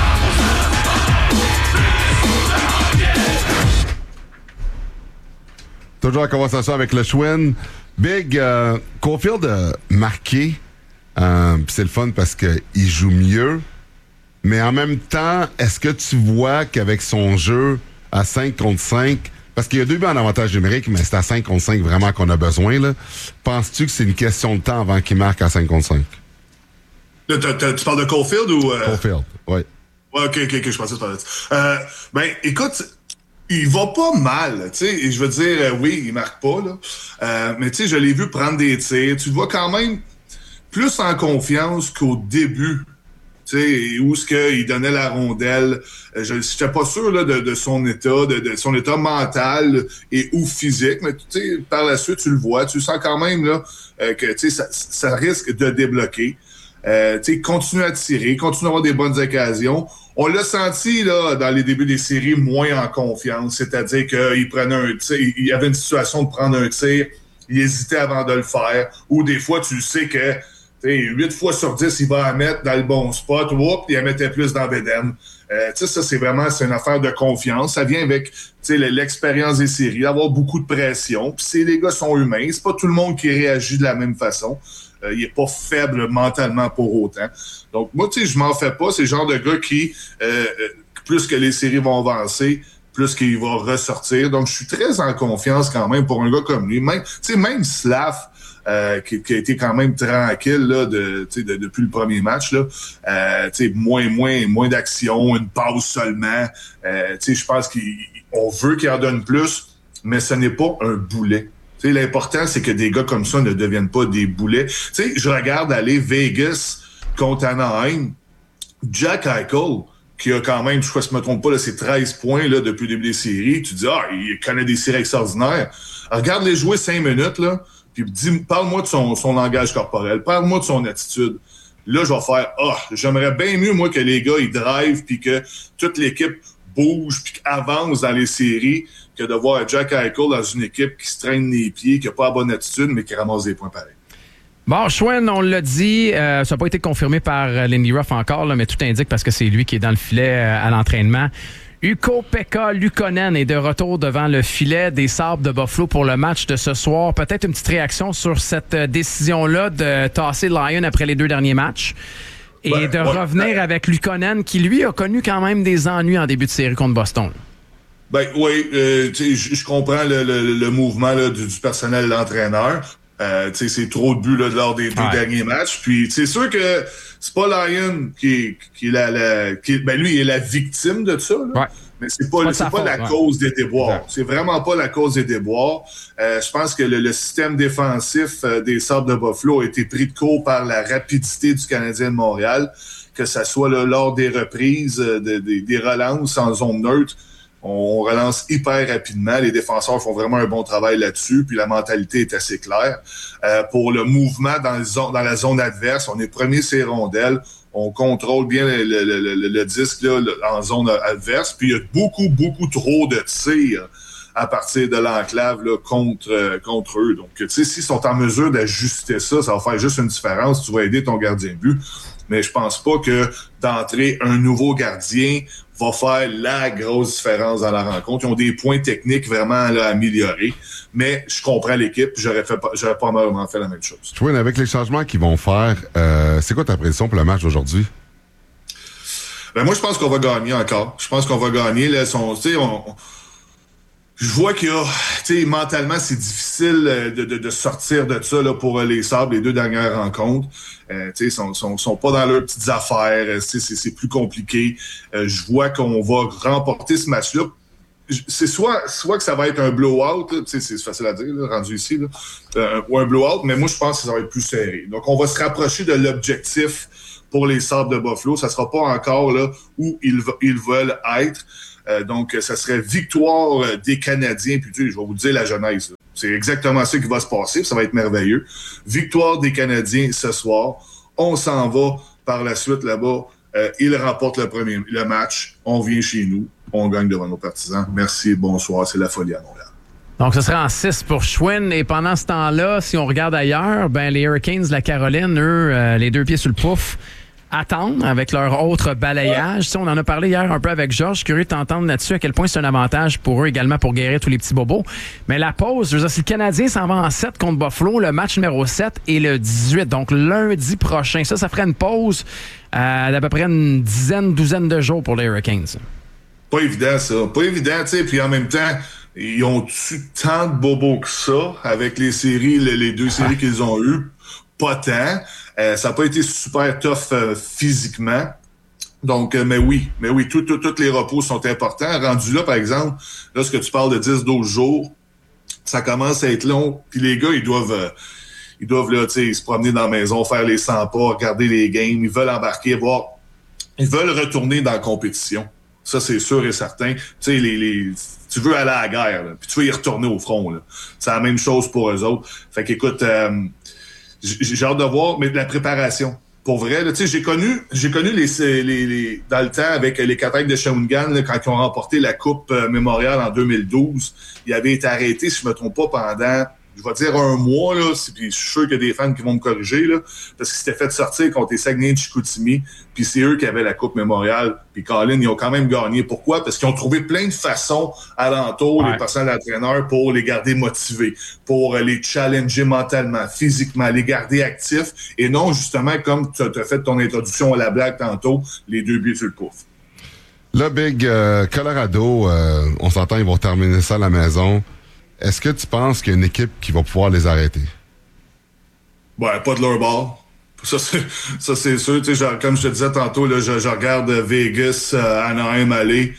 Toujours en conversation avec le Schwinn. Big, Caulfield a marqué. C'est le fun parce qu'il joue mieux. Mais en même temps, est-ce que tu vois qu'avec son jeu à 5 contre 5, parce qu'il y a 2 buts en avantage numérique, mais c'est à 5 contre 5 vraiment qu'on a besoin, là. Penses-tu que c'est une question de temps avant qu'il marque à 5 contre 5? Là, tu parles de Caulfield ou... Caulfield, oui. Ouais, OK, je pensais que tu parlais de ça. Ben, écoute... Il va pas mal, tu sais, et je veux dire, oui, il marque pas, là. Mais tu sais, je l'ai vu prendre des tirs. Tu le vois quand même plus en confiance qu'au début, tu sais, où est-ce qu'il donnait la rondelle. Je n'étais pas sûr là, de son état, de son état mental et ou physique, mais tu sais, par la suite, tu le vois. Tu sens quand même là que tu sais, ça risque de débloquer. Tu sais, continue à tirer, continue à avoir des bonnes occasions. On l'a senti là dans les débuts des séries moins en confiance, c'est-à-dire qu'il prenait un tir, il y avait une situation de prendre un tir, il hésitait avant de le faire, ou des fois tu sais que 8 fois sur 10 il va la mettre dans le bon spot, il la mettait plus dans Bédène. Ça c'est une affaire de confiance, ça vient avec l'expérience des séries, d'avoir beaucoup de pression, puis les gars sont humains, c'est pas tout le monde qui réagit de la même façon. Il est pas faible mentalement pour autant. Donc, moi, tu sais, je m'en fais pas. C'est le genre de gars qui, plus que les séries vont avancer, plus qu'il va ressortir. Donc, je suis très en confiance quand même pour un gars comme lui. Même Slav, qui a été quand même tranquille là, depuis le premier match, là, moins d'action, une pause seulement. Je pense qu'on veut qu'il en donne plus, mais ce n'est pas un boulet. T'sais, l'important, c'est que des gars comme ça ne deviennent pas des boulets. T'sais, je regarde aller Vegas contre Anaheim. Jack Eichel, qui a quand même, je crois que je me trompe pas, là, c'est 13 points là, depuis le début des séries. Tu dis, il connaît des séries extraordinaires. Regarde-les jouer 5 minutes, là, puis parle-moi de son langage corporel, parle-moi de son attitude. Là, je vais faire, j'aimerais bien mieux, moi, que les gars, ils drivent, puis que toute l'équipe bouge, puis avance dans les séries, que de voir Jack Eichel dans une équipe qui se traîne les pieds, qui n'a pas la bonne attitude, mais qui ramasse des points pareils. Bon, Schwinn, on l'a dit, ça n'a pas été confirmé par Lindy Ruff encore, là, mais tout indique parce que c'est lui qui est dans le filet à l'entraînement. Ukko-Pekka Luukkonen est de retour devant le filet des Sabres de Buffalo pour le match de ce soir. Peut-être une petite réaction sur cette décision-là de tasser Lyon après les 2 derniers matchs et revenir avec Luukkonen qui, lui, a connu quand même des ennuis en début de série contre Boston. Ben oui, je comprends le mouvement là, du personnel de l'entraîneur. C'est trop de buts là, lors des 2 derniers matchs. Puis c'est sûr que c'est pas Lyon qui lui est la victime de ça. Là. Ouais. Mais c'est pas la cause des déboires. Ouais. C'est vraiment pas la cause des déboires. Je pense que le système défensif des Sabres de Buffalo a été pris de court par la rapidité du Canadien de Montréal, que ça soit là, lors des reprises, des relances en zone neutre. On relance hyper rapidement. Les défenseurs font vraiment un bon travail là-dessus. Puis la mentalité est assez claire. Pour le mouvement dans la zone adverse, on est premier sur les rondelles. On contrôle bien le disque là, en zone adverse. Puis il y a beaucoup, beaucoup trop de tirs à partir de l'enclave là, contre eux. Donc, tu sais, s'ils sont en mesure d'ajuster ça, ça va faire juste une différence. Tu vas aider ton gardien de but. Mais je pense pas que d'entrer un nouveau gardien va faire la grosse différence dans la rencontre. Ils ont des points techniques vraiment là, à améliorer. Mais je comprends l'équipe. J'aurais pas malheureusement fait la même chose. Schwinn, avec les changements qu'ils vont faire, c'est quoi ta prédiction pour le match d'aujourd'hui? Ben moi, je pense qu'on va gagner encore. Je pense qu'on va gagner. Là, je vois qu'il y a, tu sais, mentalement, c'est difficile de sortir de ça là, pour les Sabres, les 2 dernières rencontres. Tu sais, sont pas dans leurs petites affaires. C'est plus compliqué. Je vois qu'on va remporter ce match-là. c'est soit que ça va être un blowout, c'est facile à dire, là, rendu ici, là, ou un blowout, mais moi, je pense que ça va être plus serré. Donc, on va se rapprocher de l'objectif pour les Sabres de Buffalo. Ça sera pas encore là où ils veulent être. Donc, ça serait victoire des Canadiens. Puis, je vais vous dire la genèse. Là. C'est exactement ça qui va se passer. Ça va être merveilleux. Victoire des Canadiens ce soir. On s'en va par la suite là-bas. Ils remportent le match. On vient chez nous. On gagne devant nos partisans. Merci, bonsoir. C'est la folie à Montréal. Donc, ce serait en 6 pour Schwinn. Et pendant ce temps-là, si on regarde ailleurs, les Hurricanes de la Caroline, eux, les 2 pieds sur le pouf, attendent avec leur autre balayage. Ouais. On en a parlé hier un peu avec Georges. Je suis curieux de t'entendre là-dessus à quel point c'est un avantage pour eux également pour guérir tous les petits bobos. Mais la pause, je veux dire, si le Canadien s'en va en 7 contre Buffalo, le match numéro 7 est le 18, donc lundi prochain. Ça ferait une pause d'à peu près une douzaine de jours pour les Hurricanes. Pas évident, ça. Pas évident, tu sais. Puis en même temps, ils ont-tu tant de bobos que ça avec les séries, les 2 séries qu'ils ont eues? Pas tant. Ça n'a pas été super tough physiquement. Donc, mais oui, tous les repos sont importants. Rendu là, par exemple, lorsque tu parles de 10-12 jours, ça commence à être long. Puis les gars, ils doivent là, tu sais, se promener dans la maison, faire les 100 pas, regarder les games. Ils veulent embarquer, voir. Ils veulent retourner dans la compétition. Ça, c'est sûr et certain. Tu sais, tu veux aller à la guerre, là, puis tu veux y retourner au front. Là. C'est la même chose pour eux autres. Fait qu'écoute, j'ai hâte de voir, mais de la préparation. Pour vrai, là, tu sais, j'ai connu les dans le temps avec les Cataractes de Shawinigan, là, quand ils ont remporté la Coupe Mémorial en 2012. Ils avaient été arrêtés, si je me trompe pas, pendant, je vais dire 1 mois, là, puis je suis sûr qu'il y a des fans qui vont me corriger, là, parce qu'ils s'étaient fait sortir contre les Saguenay de Chicoutimi, puis c'est eux qui avaient la Coupe Mémorial, puis Colin, ils ont quand même gagné. Pourquoi? Parce qu'ils ont trouvé plein de façons alentour, les personnels d'entraîneurs, pour les garder motivés, pour les challenger mentalement, physiquement, les garder actifs, et non, justement, comme tu as fait ton introduction à la blague tantôt, les 2 buts sur le pouf. Là, Big, Colorado, on s'entend, ils vont terminer ça à la maison. Est-ce que tu penses qu'il y a une équipe qui va pouvoir les arrêter? Ben, pas de leur bord. Ça, c'est sûr. Tu sais, comme je te disais tantôt, là, je regarde Vegas, Anaheim aller.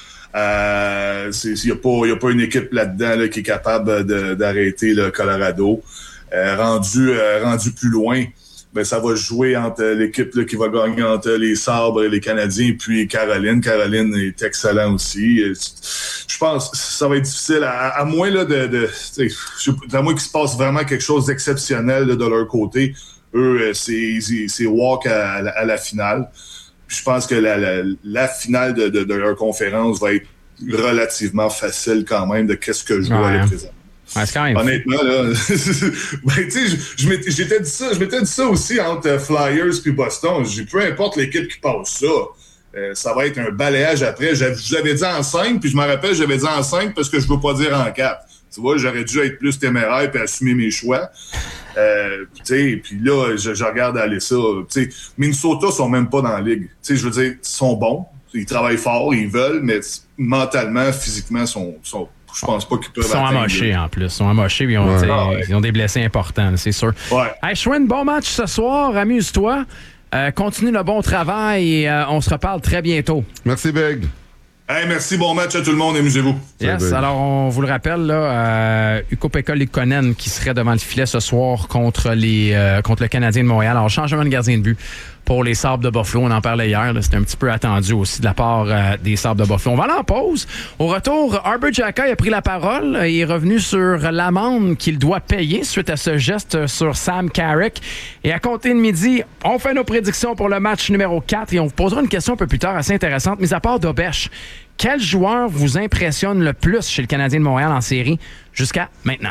Il n'y a pas une équipe là-dedans là, qui est capable d'arrêter le Colorado. Rendu plus loin, ben, ça va jouer entre l'équipe là, qui va gagner entre les Sabres et les Canadiens, puis Caroline. Caroline est excellent aussi. Je pense que ça va être difficile, à moins là, à moins qu'il se passe vraiment quelque chose d'exceptionnel là, de leur côté. Eux, c'est walk à la finale. Puis je pense que la finale de leur conférence va être relativement facile quand même de qu'est-ce que je vois à présent. Ouais, c'est quand même honnêtement, là, ben, tu sais, je m'étais dit ça aussi entre Flyers puis Boston. J'ai peu importe l'équipe qui passe ça. Ça va être un balayage après. Je vous avais dit en 5, puis je me rappelle, j'avais dit en 5 parce que je veux pas dire en 4. Tu vois, j'aurais dû être plus téméraire et assumer mes choix. Puis là, je regarde aller ça. Minnesota sont même pas dans la ligue. Je veux dire, ils sont bons, ils travaillent fort, ils veulent, mais mentalement, physiquement, je pense pas qu'ils peuvent. Ils sont amochés en plus. Ils sont amochés et ils ont des blessés importants, c'est sûr. Ouais. Hey, Schwinn, bon match ce soir. Amuse-toi. Continue le bon travail et on se reparle très bientôt. Merci, Big. Hey, merci, bon match à tout le monde, amusez-vous. Yes, alors on vous le rappelle, là, Ukko-Pekka Luukkonen qui serait devant le filet ce soir contre le Canadien de Montréal. Alors, changement de gardien de but pour les Sabres de Buffalo. On en parlait hier, c'était un petit peu attendu aussi de la part des Sabres de Buffalo. On va aller en pause. Au retour, Arber Xhekaj a pris la parole et est revenu sur l'amende qu'il doit payer suite à ce geste sur Sam Carrick. Et à compter de midi, on fait nos prédictions pour le match numéro 4 et on vous posera une question un peu plus tard assez intéressante. Mis à part Dobèche, quel joueur vous impressionne le plus chez le Canadien de Montréal en série jusqu'à maintenant?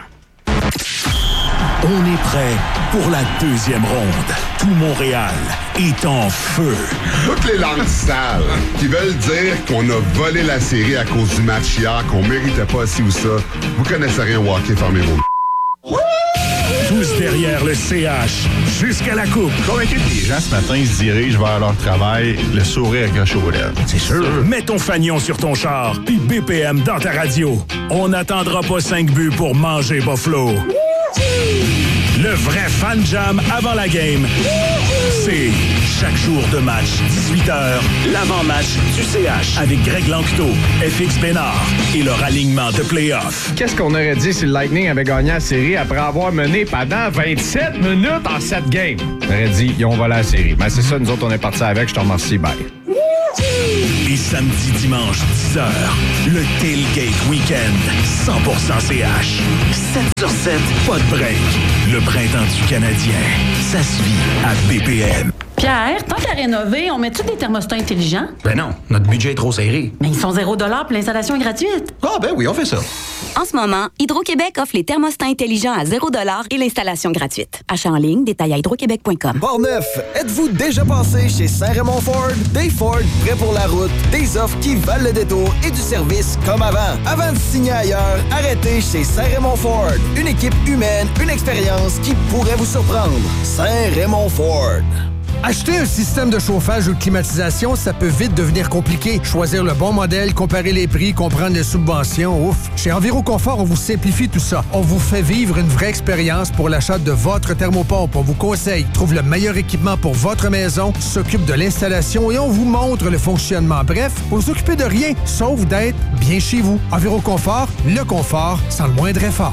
On est prêt pour la deuxième ronde. Tout Montréal est en feu. Toutes les langues sales qui veulent dire qu'on a volé la série à cause du match hier, qu'on méritait pas ci ou ça, vous connaissez rien au hockey, fermez-vous. Tous derrière le CH, jusqu'à la coupe. Convaincu que les gens ce matin se dirigent vers leur travail, le sourire accroché aux lèvres. C'est sûr. Mets ton fanion sur ton char, puis BPM dans ta radio. On n'attendra pas 5 buts pour manger Buffalo. Le vrai fan jam avant la game, c'est chaque jour de match, 18h, l'avant-match du CH avec Greg Lanctot, FX Bénard et leur alignement de play-off. Qu'est-ce qu'on aurait dit si le Lightning avait gagné la série après avoir mené pendant 27 minutes en 7 games? On aurait dit, ils ont volé la série. Mais c'est ça, nous autres, on est partis avec. Je te remercie, bye. Et samedi, dimanche, 10h, le Tailgate Weekend, 100% CH. 7 sur 7, pas de break. Le printemps du Canadien, ça se vit à BPM. Pierre, tant qu'à rénover, on met-tu des thermostats intelligents? Ben non, notre budget est trop serré. Mais ils sont 0$ puis l'installation est gratuite. Ah ben oui, on fait ça. En ce moment, Hydro-Québec offre les thermostats intelligents à 0$ et l'installation gratuite. Achat en ligne, détail à hydroquebec.com. Portneuf, êtes-vous déjà passé chez Saint-Raymond Ford? Des Ford prêts pour la route, des offres qui valent le détour et du service comme avant. Avant de signer ailleurs, arrêtez chez Saint-Raymond Ford. Une équipe humaine, une expérience qui pourrait vous surprendre. Saint-Raymond Ford. Acheter un système de chauffage ou de climatisation, ça peut vite devenir compliqué. Choisir le bon modèle, comparer les prix, comprendre les subventions, ouf. Chez Enviroconfort, on vous simplifie tout ça. On vous fait vivre une vraie expérience pour l'achat de votre thermopompe. On vous conseille, trouve le meilleur équipement pour votre maison, s'occupe de l'installation et on vous montre le fonctionnement. Bref, vous vous occupez de rien, sauf d'être bien chez vous. Enviroconfort, le confort sans le moindre effort.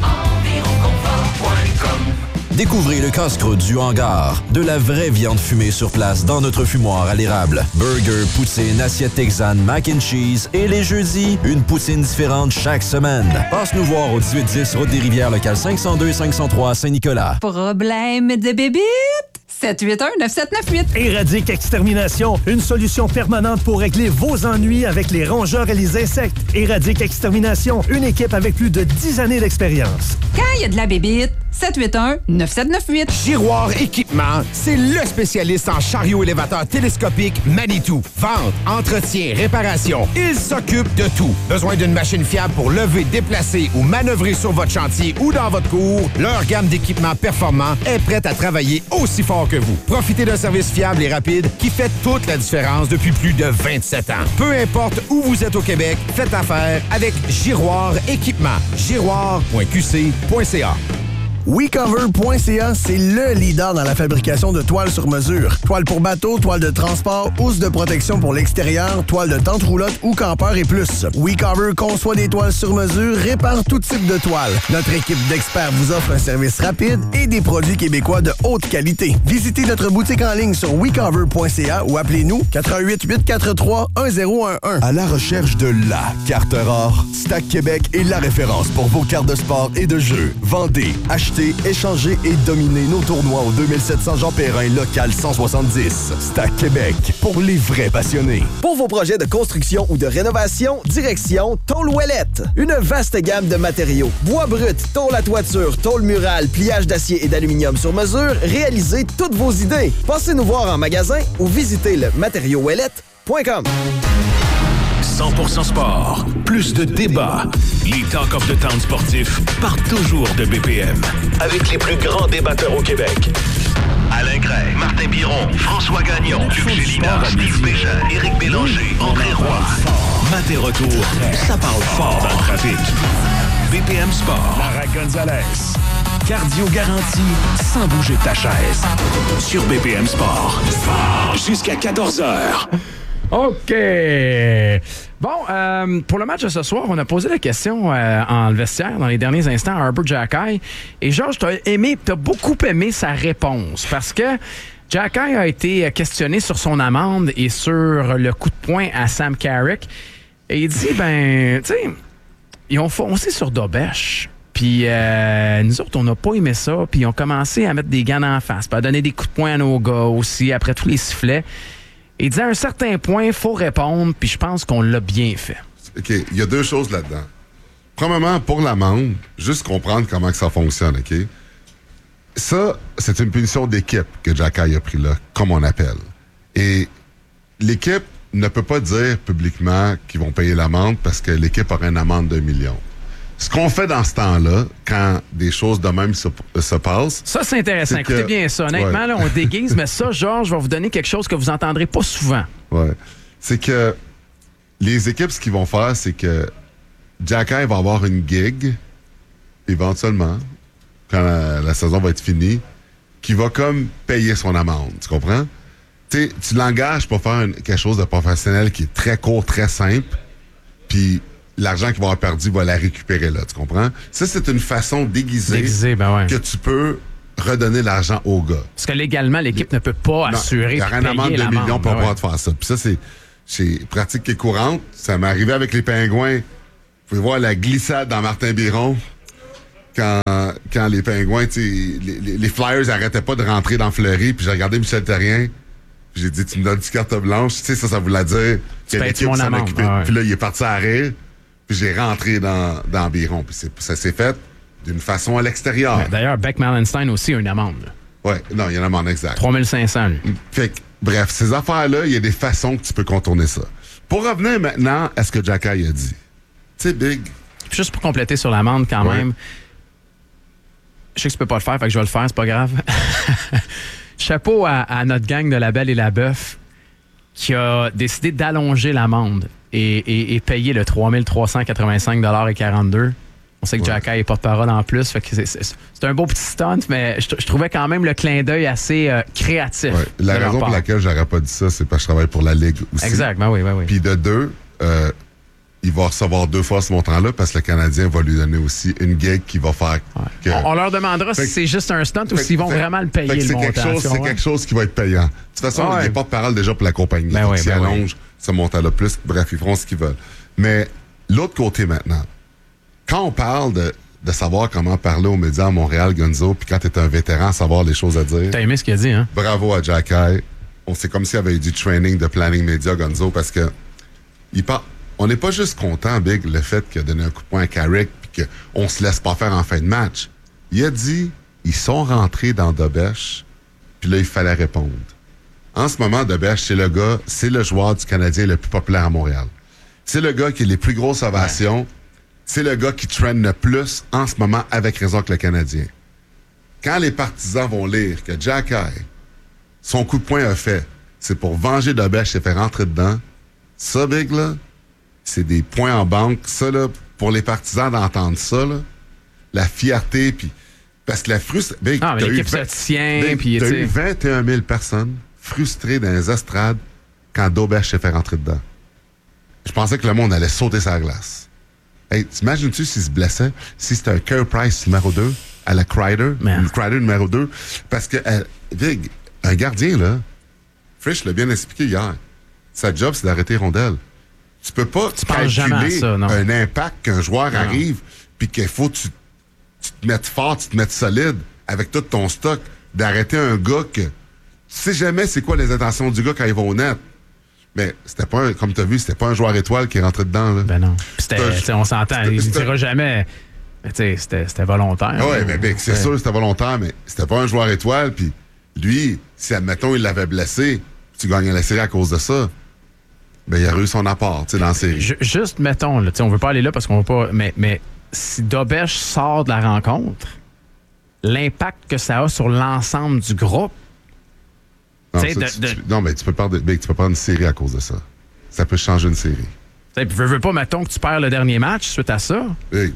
Découvrez le casse-croûte du hangar. De la vraie viande fumée sur place dans notre fumoir à l'érable. Burger, poutine, assiette texane, mac and cheese. Et les jeudis, une poutine différente chaque semaine. Passe nous voir au 1810 Route des Rivières, local 502 et 503 à Saint-Nicolas. Problème de bébite? 781-9798. Éradique Extermination, une solution permanente pour régler vos ennuis avec les rongeurs et les insectes. Éradique Extermination, une équipe avec plus de 10 années d'expérience. Quand il y a de la bébite, 781-9798. Giroir Équipement, c'est le spécialiste en chariot élévateur télescopique Manitou. Vente, entretien, réparation, il s'occupe de tout. Besoin d'une machine fiable pour lever, déplacer ou manœuvrer sur votre chantier ou dans votre cour? Leur gamme d'équipements performants est prête à travailler aussi fort que vous. Profitez d'un service fiable et rapide qui fait toute la différence depuis plus de 27 ans. Peu importe où vous êtes au Québec, faites affaire avec Giroir Équipement. Giroir.qc.ca. WeCover.ca, c'est le leader dans la fabrication de toiles sur mesure. Toiles pour bateau, toiles de transport, housse de protection pour l'extérieur, toiles de tente roulotte ou campeur et plus. WeCover conçoit des toiles sur mesure, répare tout type de toiles. Notre équipe d'experts vous offre un service rapide et des produits québécois de haute qualité. Visitez notre boutique en ligne sur WeCover.ca ou appelez-nous 88-843-1011. À la recherche de la carte rare, Stack Québec est la référence pour vos cartes de sport et de jeu. Vendez, achetez, échangez et dominez nos tournois au 2700 Jean Perrin, local 170. Stack Québec, pour les vrais passionnés. Pour vos projets de construction ou de rénovation, direction Tôle Ouellette. Une vaste gamme de matériaux. Bois brut, tôle à toiture, tôle murale, pliage d'acier et d'aluminium sur mesure, réalisez toutes vos idées. Passez nous voir en magasin ou visitez le matériauxouellette.com. 100% sport, plus de débats. Les Talk of the Town sportifs partent toujours de BPM. Avec les plus grands débatteurs au Québec. Alain Gray, Martin Biron, François Gagnon, Luc Gélina, Steve Bégin, Éric Bélanger, André Roy. Maté retour, ça parle fort dans le trafic. BPM Sport. Lara Gonzalez. Cardio garanti, sans bouger de ta chaise. Sur BPM Sport. Jusqu'à 14h. OK. Bon, pour le match de ce soir, on a posé la question en le vestiaire dans les derniers instants à Herbert Jackay. Et Georges, t'as beaucoup aimé sa réponse parce que Jackay a été questionné sur son amende et sur le coup de poing à Sam Carrick. Et il dit, tu sais, ils ont foncé sur Dobèche. Puis nous autres, on n'a pas aimé ça. Puis ils ont commencé à mettre des gants en face, puis à donner des coups de poing à nos gars aussi après tous les sifflets. Il dit à un certain point, il faut répondre, puis je pense qu'on l'a bien fait. OK, il y a deux choses là-dedans. Premièrement, pour l'amende, juste comprendre comment que ça fonctionne, OK? Ça, c'est une punition d'équipe que Jackay a pris là, comme on appelle. Et l'équipe ne peut pas dire publiquement qu'ils vont payer l'amende parce que l'équipe aurait une amende de 1 million. Ce qu'on fait dans ce temps-là, quand des choses de même se passent... Ça, c'est intéressant. Écoutez bien ça. Honnêtement, ouais. Là, on déguise, mais ça, Georges, va vous donner quelque chose que vous entendrez pas souvent. Oui. C'est que les équipes, ce qu'ils vont faire, c'est que Jackay va avoir une gig, éventuellement, quand la saison va être finie, qui va comme payer son amende. Tu comprends? Tu l'engages pour faire quelque chose de professionnel qui est très court, très simple, puis l'argent qu'il va avoir perdu va la récupérer là. Tu comprends? Ça, c'est une façon déguisée que tu peux redonner l'argent au gars. Parce que légalement, l'équipe ne peut pas assurer. Il y a une amende de millions pour pouvoir faire ça. Puis ça, c'est pratique qui est courante. Ça m'est arrivé avec les Pingouins. Vous pouvez voir la glissade dans Martin Biron quand les Pingouins, les Flyers n'arrêtaient pas de rentrer dans Fleury. Puis j'ai regardé Michel Therrien. Puis j'ai dit, tu me donnes une carte blanche. Tu sais, ça voulait dire que l'équipe s'en occupait. Puis là, il est parti à rire. Puis j'ai rentré dans Biron. Puis ça s'est fait d'une façon à l'extérieur. Ouais, d'ailleurs, Beck Malenstein aussi a une amende. Oui, non, il y a une amende exacte. 3500, lui. Fait que, bref, ces affaires-là, il y a des façons que tu peux contourner ça. Pour revenir maintenant à ce que Jacky a dit. Tu sais, Big. Juste pour compléter sur l'amende, quand même. Je sais que tu peux pas le faire, fait que je vais le faire, c'est pas grave. Chapeau à notre gang de La Belle et la Bœuf qui a décidé d'allonger l'amende et payer le 3385,42 $. On sait que Jacky est porte-parole en plus. Fait que c'est un beau petit stunt, mais je trouvais quand même le clin d'œil assez créatif. Ouais. La raison pour laquelle j'aurais pas dit ça, c'est parce que je travaille pour la Ligue aussi. Exact, oui. Puis de deux, il va recevoir 2 fois ce montant-là parce que le Canadien va lui donner aussi une gig qui va faire que... On leur demandera si c'est juste un stunt ou s'ils vont vraiment le payer, le montant. C'est quelque chose qui va être payant. De toute façon, il n'y a pas de parole déjà pour la compagnie. S'ils allongent ce montant-là plus, bref, ils feront ce qu'ils veulent. Mais l'autre côté maintenant, quand on parle de savoir comment parler aux médias à Montréal, Gonzo, puis quand tu es un vétéran, savoir les choses à dire... T'as aimé ce qu'il a dit, hein? Bravo à Jacky. C'est comme s'il y avait eu du training de planning média, Gonzo, parce que on n'est pas juste content, Big, le fait qu'il a donné un coup de poing à Carrick puis qu'on se laisse pas faire en fin de match. Il a dit, ils sont rentrés dans Dobèche, puis là, il fallait répondre. En ce moment, Dobèche, c'est le joueur du Canadien le plus populaire à Montréal. C'est le gars qui a les plus grosses ovations. Ouais. C'est le gars qui traîne le plus en ce moment avec raison que le Canadien. Quand les partisans vont lire que Jacky, son coup de poing a fait, c'est pour venger Dobèche et faire rentrer dedans, ça, Big, là, c'est des points en banque. Ça, là, pour les partisans d'entendre ça, là, la fierté, puis parce que la frustration... mais l'équipe se tient, puis... T'as eu 21 000 personnes frustrées dans les estrades quand Dobèche s'est fait rentrer dedans. Je pensais que le monde allait sauter sa glace. Hey, t'imagines-tu s'il se blessait, si c'était un Carey Price numéro 2 à la Kreider, une Kreider numéro 2, parce que, Vig, un gardien, là, Frisch l'a bien expliqué hier, sa job, c'est d'arrêter les rondelles. Tu peux pas calculer un impact qu'un joueur arrive, puis qu'il faut que tu te mettes fort, tu te mettes solide, avec tout ton stock, d'arrêter un gars que... Tu sais jamais c'est quoi les intentions du gars quand il va au net. Mais c'était pas comme tu as vu, c'était pas un joueur étoile qui est rentré dedans. Là. Ben non. On s'entend, il ne dira jamais. Mais c'était volontaire. Oui, mais c'est sûr que c'était volontaire, mais c'était pas un joueur étoile. Puis lui, si admettons il l'avait blessé, tu gagnais la série à cause de ça, ben il a eu son apport dans la série. Juste mettons, là, on veut pas aller là parce qu'on veut pas. Mais si Dobèche sort de la rencontre, l'impact que ça a sur l'ensemble du groupe. Non, mais tu peux prendre une série à cause de ça. Ça peut changer une série. Puis veux pas, mettons que tu perds le dernier match suite à ça. Big.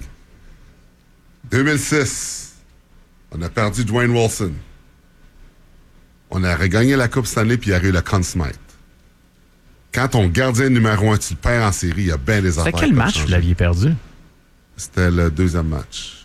2006, on a perdu Dwayne Wilson. On a regagné la Coupe Stanley puis il y a eu le Conn Smythe. Quand ton gardien numéro 1, tu le perds en série, il y a bien des affaires. C'était quel match vous l'aviez perdu? C'était le deuxième match.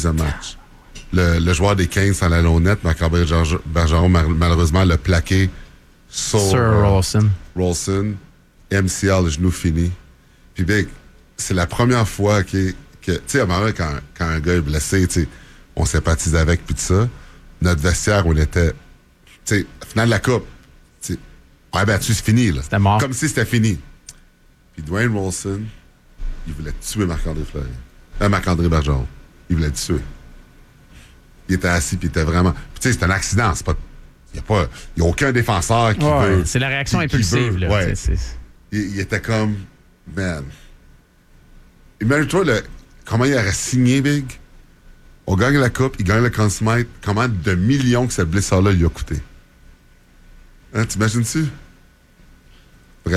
Le joueur des Kings en la honnête, Marc-André Bergeron, malheureusement, l'a plaqué sur Rolson. MCL, le genou fini. Puis, c'est la première fois que tu sais, à un moment, quand un gars est blessé, on sympathise avec, puis tout ça. Notre vestiaire, on était, tu sais, finale de la Coupe, c'est fini, là. C'était mort. Comme si c'était fini. Puis, Dwayne Rolson, il voulait tuer Marc-André Fleury. Marc-André Bergeron. Il voulait le tuer. Il était assis, puis il était vraiment... Tu sais, c'est un accident, c'est pas... Il n'y a aucun défenseur qui veut... C'est la réaction impulsive, là. Ouais. Il était comme... Man. Imagine-toi comment il aurait signé, Big. On gagne la Coupe, il gagne le Conn Smythe. Comment de millions que cette blessure-là lui a coûté. Hein, t'imagines-tu? Bref.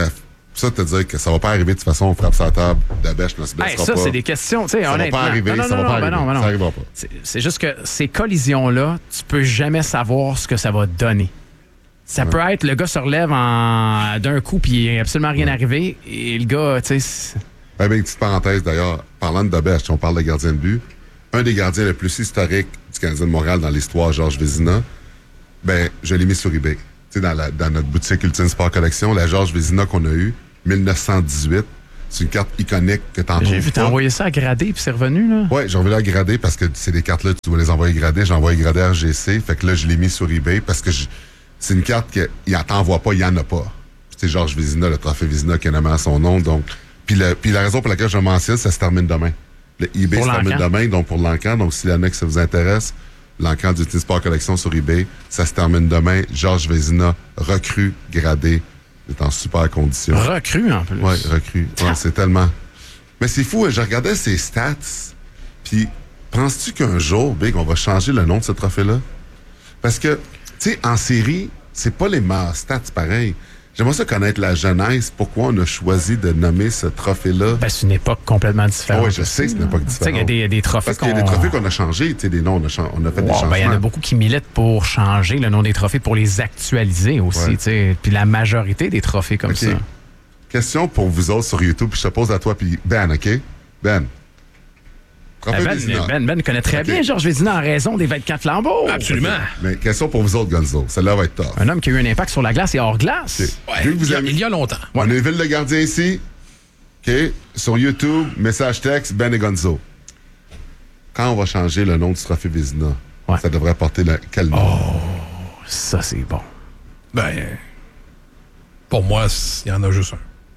Ça, te dire que ça va pas arriver de toute façon, on frappe sa table, Dabèche ne se blessera ça, pas. c'est des questions, tu sais, ça honnêtement. Va pas arriver, ça va pas arriver. Ça arrivera pas. C'est juste que ces collisions-là, tu peux jamais savoir ce que ça va donner. Ça peut être, le gars se relève d'un coup, puis il n'est absolument rien arrivé, et le gars, tu sais... Une petite parenthèse, d'ailleurs, parlant de Dabèche, si on parle de gardien de but, un des gardiens les plus historiques du Canadien de Montréal dans l'histoire, Georges Vézina, je l'ai mis sur eBay. Tu sais, dans notre boutique Ultime Sport Collection, la Georges Vézina qu'on a eue, 1918, c'est une carte iconique que t'en trouves. J'ai vu t'envoyer ça à grader, puis c'est revenu, là? Oui, j'ai envoyé à grader parce que c'est des cartes-là, tu dois les envoyer grader. J'ai envoyé grader à RGC, fait que là, je l'ai mis sur eBay parce que c'est une carte qu'il t'envoie pas, il n'y en a pas. C'est Georges Vézina, le trophée Vézina qui est nommé à son nom, donc... Puis la raison pour laquelle je le mentionne, ça se termine demain. Le eBay se termine demain, donc pour l'encan. Donc, si l'année que ça vous intéresse, l'encan du Ultime Sport Collection sur eBay, ça se termine demain. Georges Vézina, recrue, gradé, est en super condition. Recrue, en plus. Oui, recrue. Ouais, c'est tellement... Mais c'est fou, je regardais ses stats, puis penses-tu qu'un jour, Big, on va changer le nom de ce trophée-là? Parce que, tu sais, en série, c'est pas les meilleurs stats pareil. J'aimerais ça connaître la genèse, pourquoi on a choisi de nommer ce trophée-là. C'est une époque complètement différente. Oui, je sais que c'est une époque différente. Tu sais qu'il y a des trophées Parce qu'il y a des trophées qu'on a changés, tu sais, des noms, on a fait des changements. Il y en a beaucoup qui militent pour changer le nom des trophées, pour les actualiser aussi, tu sais. Puis la majorité des trophées comme ça. Question pour vous autres sur YouTube, puis je te pose à toi, puis Ben, OK? Ben. Ben connaît très bien Georges Vézina en raison des 24 flambeaux. Absolument. Okay. Mais question pour vous autres, Gonzo. Celle-là va être tough. Un homme qui a eu un impact sur la glace et hors glace. Okay. Il y a longtemps. On a une ville de gardien ici. OK? Sur YouTube, message texte, Ben et Gonzo. Quand on va changer le nom du trophée Vézina, ça devrait porter quel nom? Oh, ça c'est bon. Pour moi, il y en a juste un.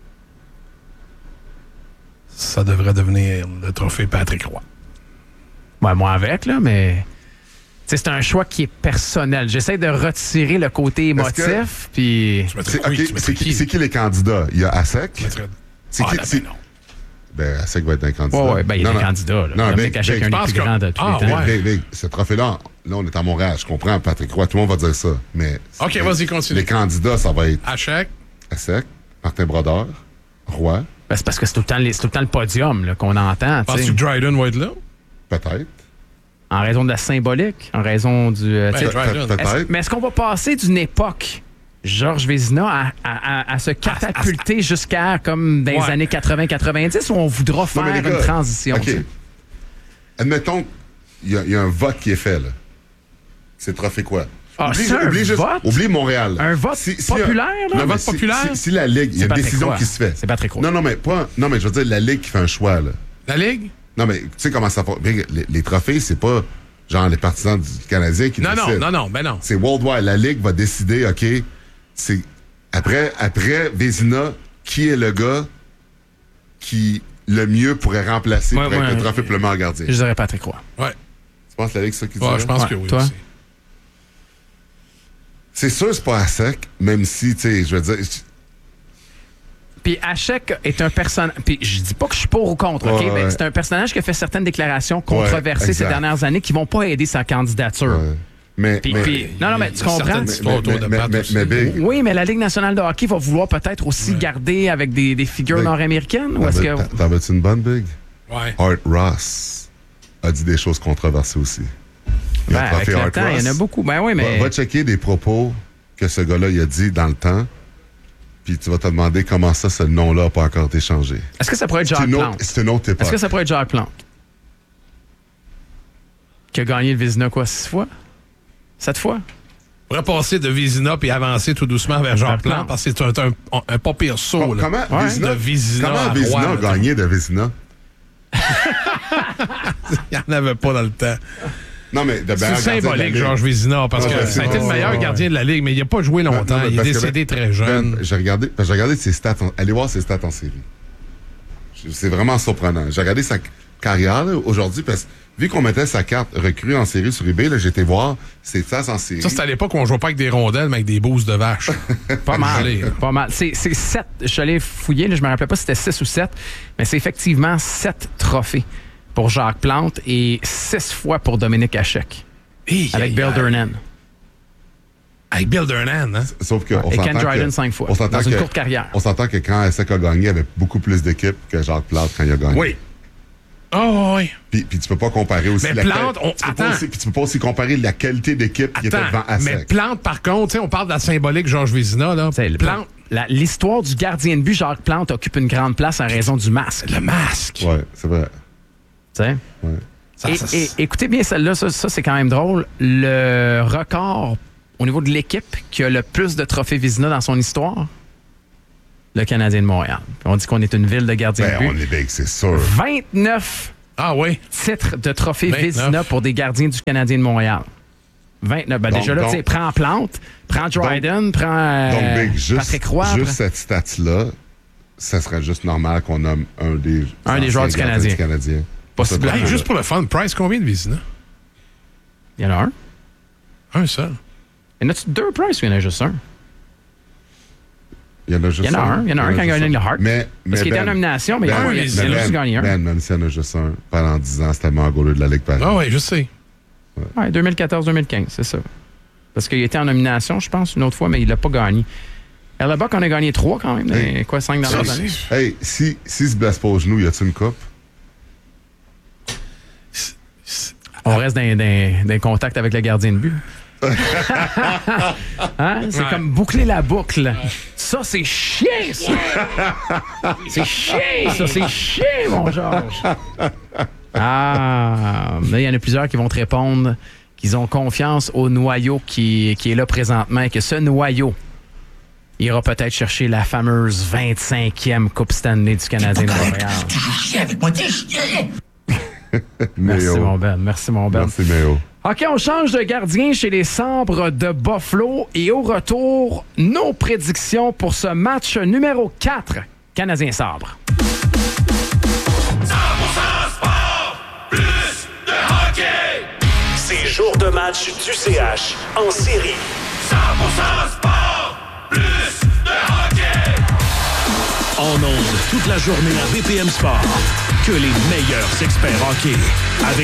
Ça devrait devenir le trophée Patrick Roy. Moi avec, là, mais c'est un choix qui est personnel. J'essaie de retirer le côté émotif, puis... C'est qui les candidats? Il y a Asek? C'est qui? Non. Asek va être un candidat. Il y a des candidats. Là. Non, mais Asek est un des plus grands de tous les temps. Ce trophée-là, là, on est à Montréal. Je comprends, Patrick Roy, tout le monde va dire ça. Mais OK, vas-y, continue. Les candidats, ça va être... Asek, Martin Brodeur, Roy... c'est parce que c'est tout le temps le podium là, qu'on entend. Penses-tu que Dryden va être là? Peut-être. En raison de la symbolique, en raison du... peut-être. Mais est-ce qu'on va passer d'une époque, Georges Vézina, à se catapulter jusqu'à comme dans les années 80-90 ou on voudra faire une transition? OK. Admettons, il y a un vote qui est fait, là. C'est le trophée quoi? Oublie Montréal. Un vote populaire, là? Un vote populaire? Si la Ligue, il y a une décision qui se fait. C'est Patrick Roy. Non, mais je veux dire, la Ligue qui fait un choix, là. La Ligue? Non, mais tu sais comment ça fonctionne. Les trophées, c'est pas genre les partisans du Canadien qui décident. Non. C'est worldwide. La Ligue va décider, OK, c'est après Vézina, qui est le gars qui le mieux pourrait remplacer pour être le trophée pour le meilleur gardien? Je dirais Patrick Roy. Ouais. Tu penses que la Ligue, c'est ça qui dit? Je pense que oui. Toi? Aussi. C'est sûr, c'est pas à sec, même si, tu sais, je veux dire... Puis Hachek est un personnage... Puis je dis pas que je suis pour ou contre, OK? Mais c'est un personnage qui a fait certaines déclarations controversées ces dernières années qui vont pas aider sa candidature. Mais non, mais tu comprends? Oui, mais la Ligue nationale de hockey va vouloir peut-être aussi garder avec des figures nord-américaines. Ou est-ce que... T'en veux-tu une bonne, Big? Ouais. Art Ross a dit des choses controversées aussi. Avec le temps, il y en a beaucoup. Mais... Va checker des propos que ce gars-là il a dit dans le temps. Puis tu vas te demander comment ça, ce nom-là n'a pas encore été changé. Est-ce que ça pourrait être Jacques Plante? C'est une autre époque. Est-ce que ça pourrait être Jacques Plante? Qui a gagné le Vézina, 6 fois? 7 fois? On pourrait passer de Vézina puis avancer tout doucement vers Jacques Plante parce que c'est un pas pire saut. Comment Vézina a gagné de Vézina? Il n'y en avait pas dans le temps. Non, mais c'est symbolique, Georges Vézina, parce que ça a été le meilleur gardien de la Ligue, mais il n'a pas joué longtemps. Il est décédé très jeune. J'ai regardé ses stats. Allez voir ses stats en série. C'est vraiment surprenant. J'ai regardé sa carrière aujourd'hui, parce que vu qu'on mettait sa carte recrue en série sur eBay, j'ai été voir ses stats en série. Ça, c'était à l'époque où on ne jouait pas avec des rondelles, mais avec des bouses de vache. Pas mal. C'est 7. Je suis allé fouiller, je ne me rappelais pas si c'était 6 ou 7, mais c'est effectivement 7 trophées pour Jacques Plante et 6 fois pour Dominique Hachek. Avec Bill Durnan. Avec Bill Durnan, hein? Sauf que Et Ken Dryden 5 fois, dans une courte carrière. On s'entend que quand SEC a gagné, il y avait beaucoup plus d'équipes que Jacques Plante quand il a gagné. Oui. Oh, oui. Puis tu peux pas comparer aussi mais Plante, tu peux pas aussi comparer la qualité d'équipe qui était devant ASEC. Mais Plante, par contre, on parle de la symbolique Georges Vézina, là. Plante. L'histoire du gardien de but, Jacques Plante, occupe une grande place en raison du masque. Le masque. Oui, c'est vrai. Tu sais? Ouais. Et écoutez bien celle-là, ça c'est quand même drôle. Le record au niveau de l'équipe qui a le plus de trophées Vézina dans son histoire, le Canadien de Montréal. On dit qu'on est une ville de gardiens de but. On est big, c'est sûr. 29 titres de trophées Vézina pour des gardiens du Canadien de Montréal. 29. Ben déjà là, tu sais, prends Plante, prends Dryden, prends Patrick Roy. Juste cette stat-là, ça serait juste normal qu'on nomme un des joueurs du Canadien. Possible. Hey, juste pour le fun, Price, combien de Vézina? Il y en a un. Un seul. Il y en a-tu 2 Price ou il y en a juste un? Il y en a juste un. Il y en a un quand il a gagné le Hart. Parce qu'il était en nomination, mais il a juste gagné un. Même s'il y en a juste un, pendant 10 ans, c'était le meilleur goaler de la Ligue Paris. Ah oui, je sais. Ouais, 2014-2015, c'est ça. Parce qu'il était en nomination, je pense, une autre fois, mais il l'a pas gagné. Hellebuck en a gagné 3 quand même, 5 dernières années. Hey, s'il se blesse pas au genou, y a-t-il une coupe? On reste dans contact avec le gardien de but. Hein? C'est comme boucler la boucle. Ça, c'est chien, ça! C'est chien, ça! C'est chien, mon Georges! Ah! Là, il y en a plusieurs qui vont te répondre qu'ils ont confiance au noyau qui est là présentement et que ce noyau ira peut-être chercher la fameuse 25e Coupe Stanley du Canadien de Montréal. Toujours chien avec moi, t'es chien! Merci, mon Ben. Merci, mon Ben. Merci, Méo. OK, on change de gardien chez les Sabres de Buffalo. Et au retour, nos prédictions pour ce match numéro 4, Canadien-Sabre. 100% sport, plus de hockey. C'est jour de match du CH en série. 100% sport, plus de hockey. En ondes toute la journée à BPM Sport. Que les meilleurs experts hockey. Avec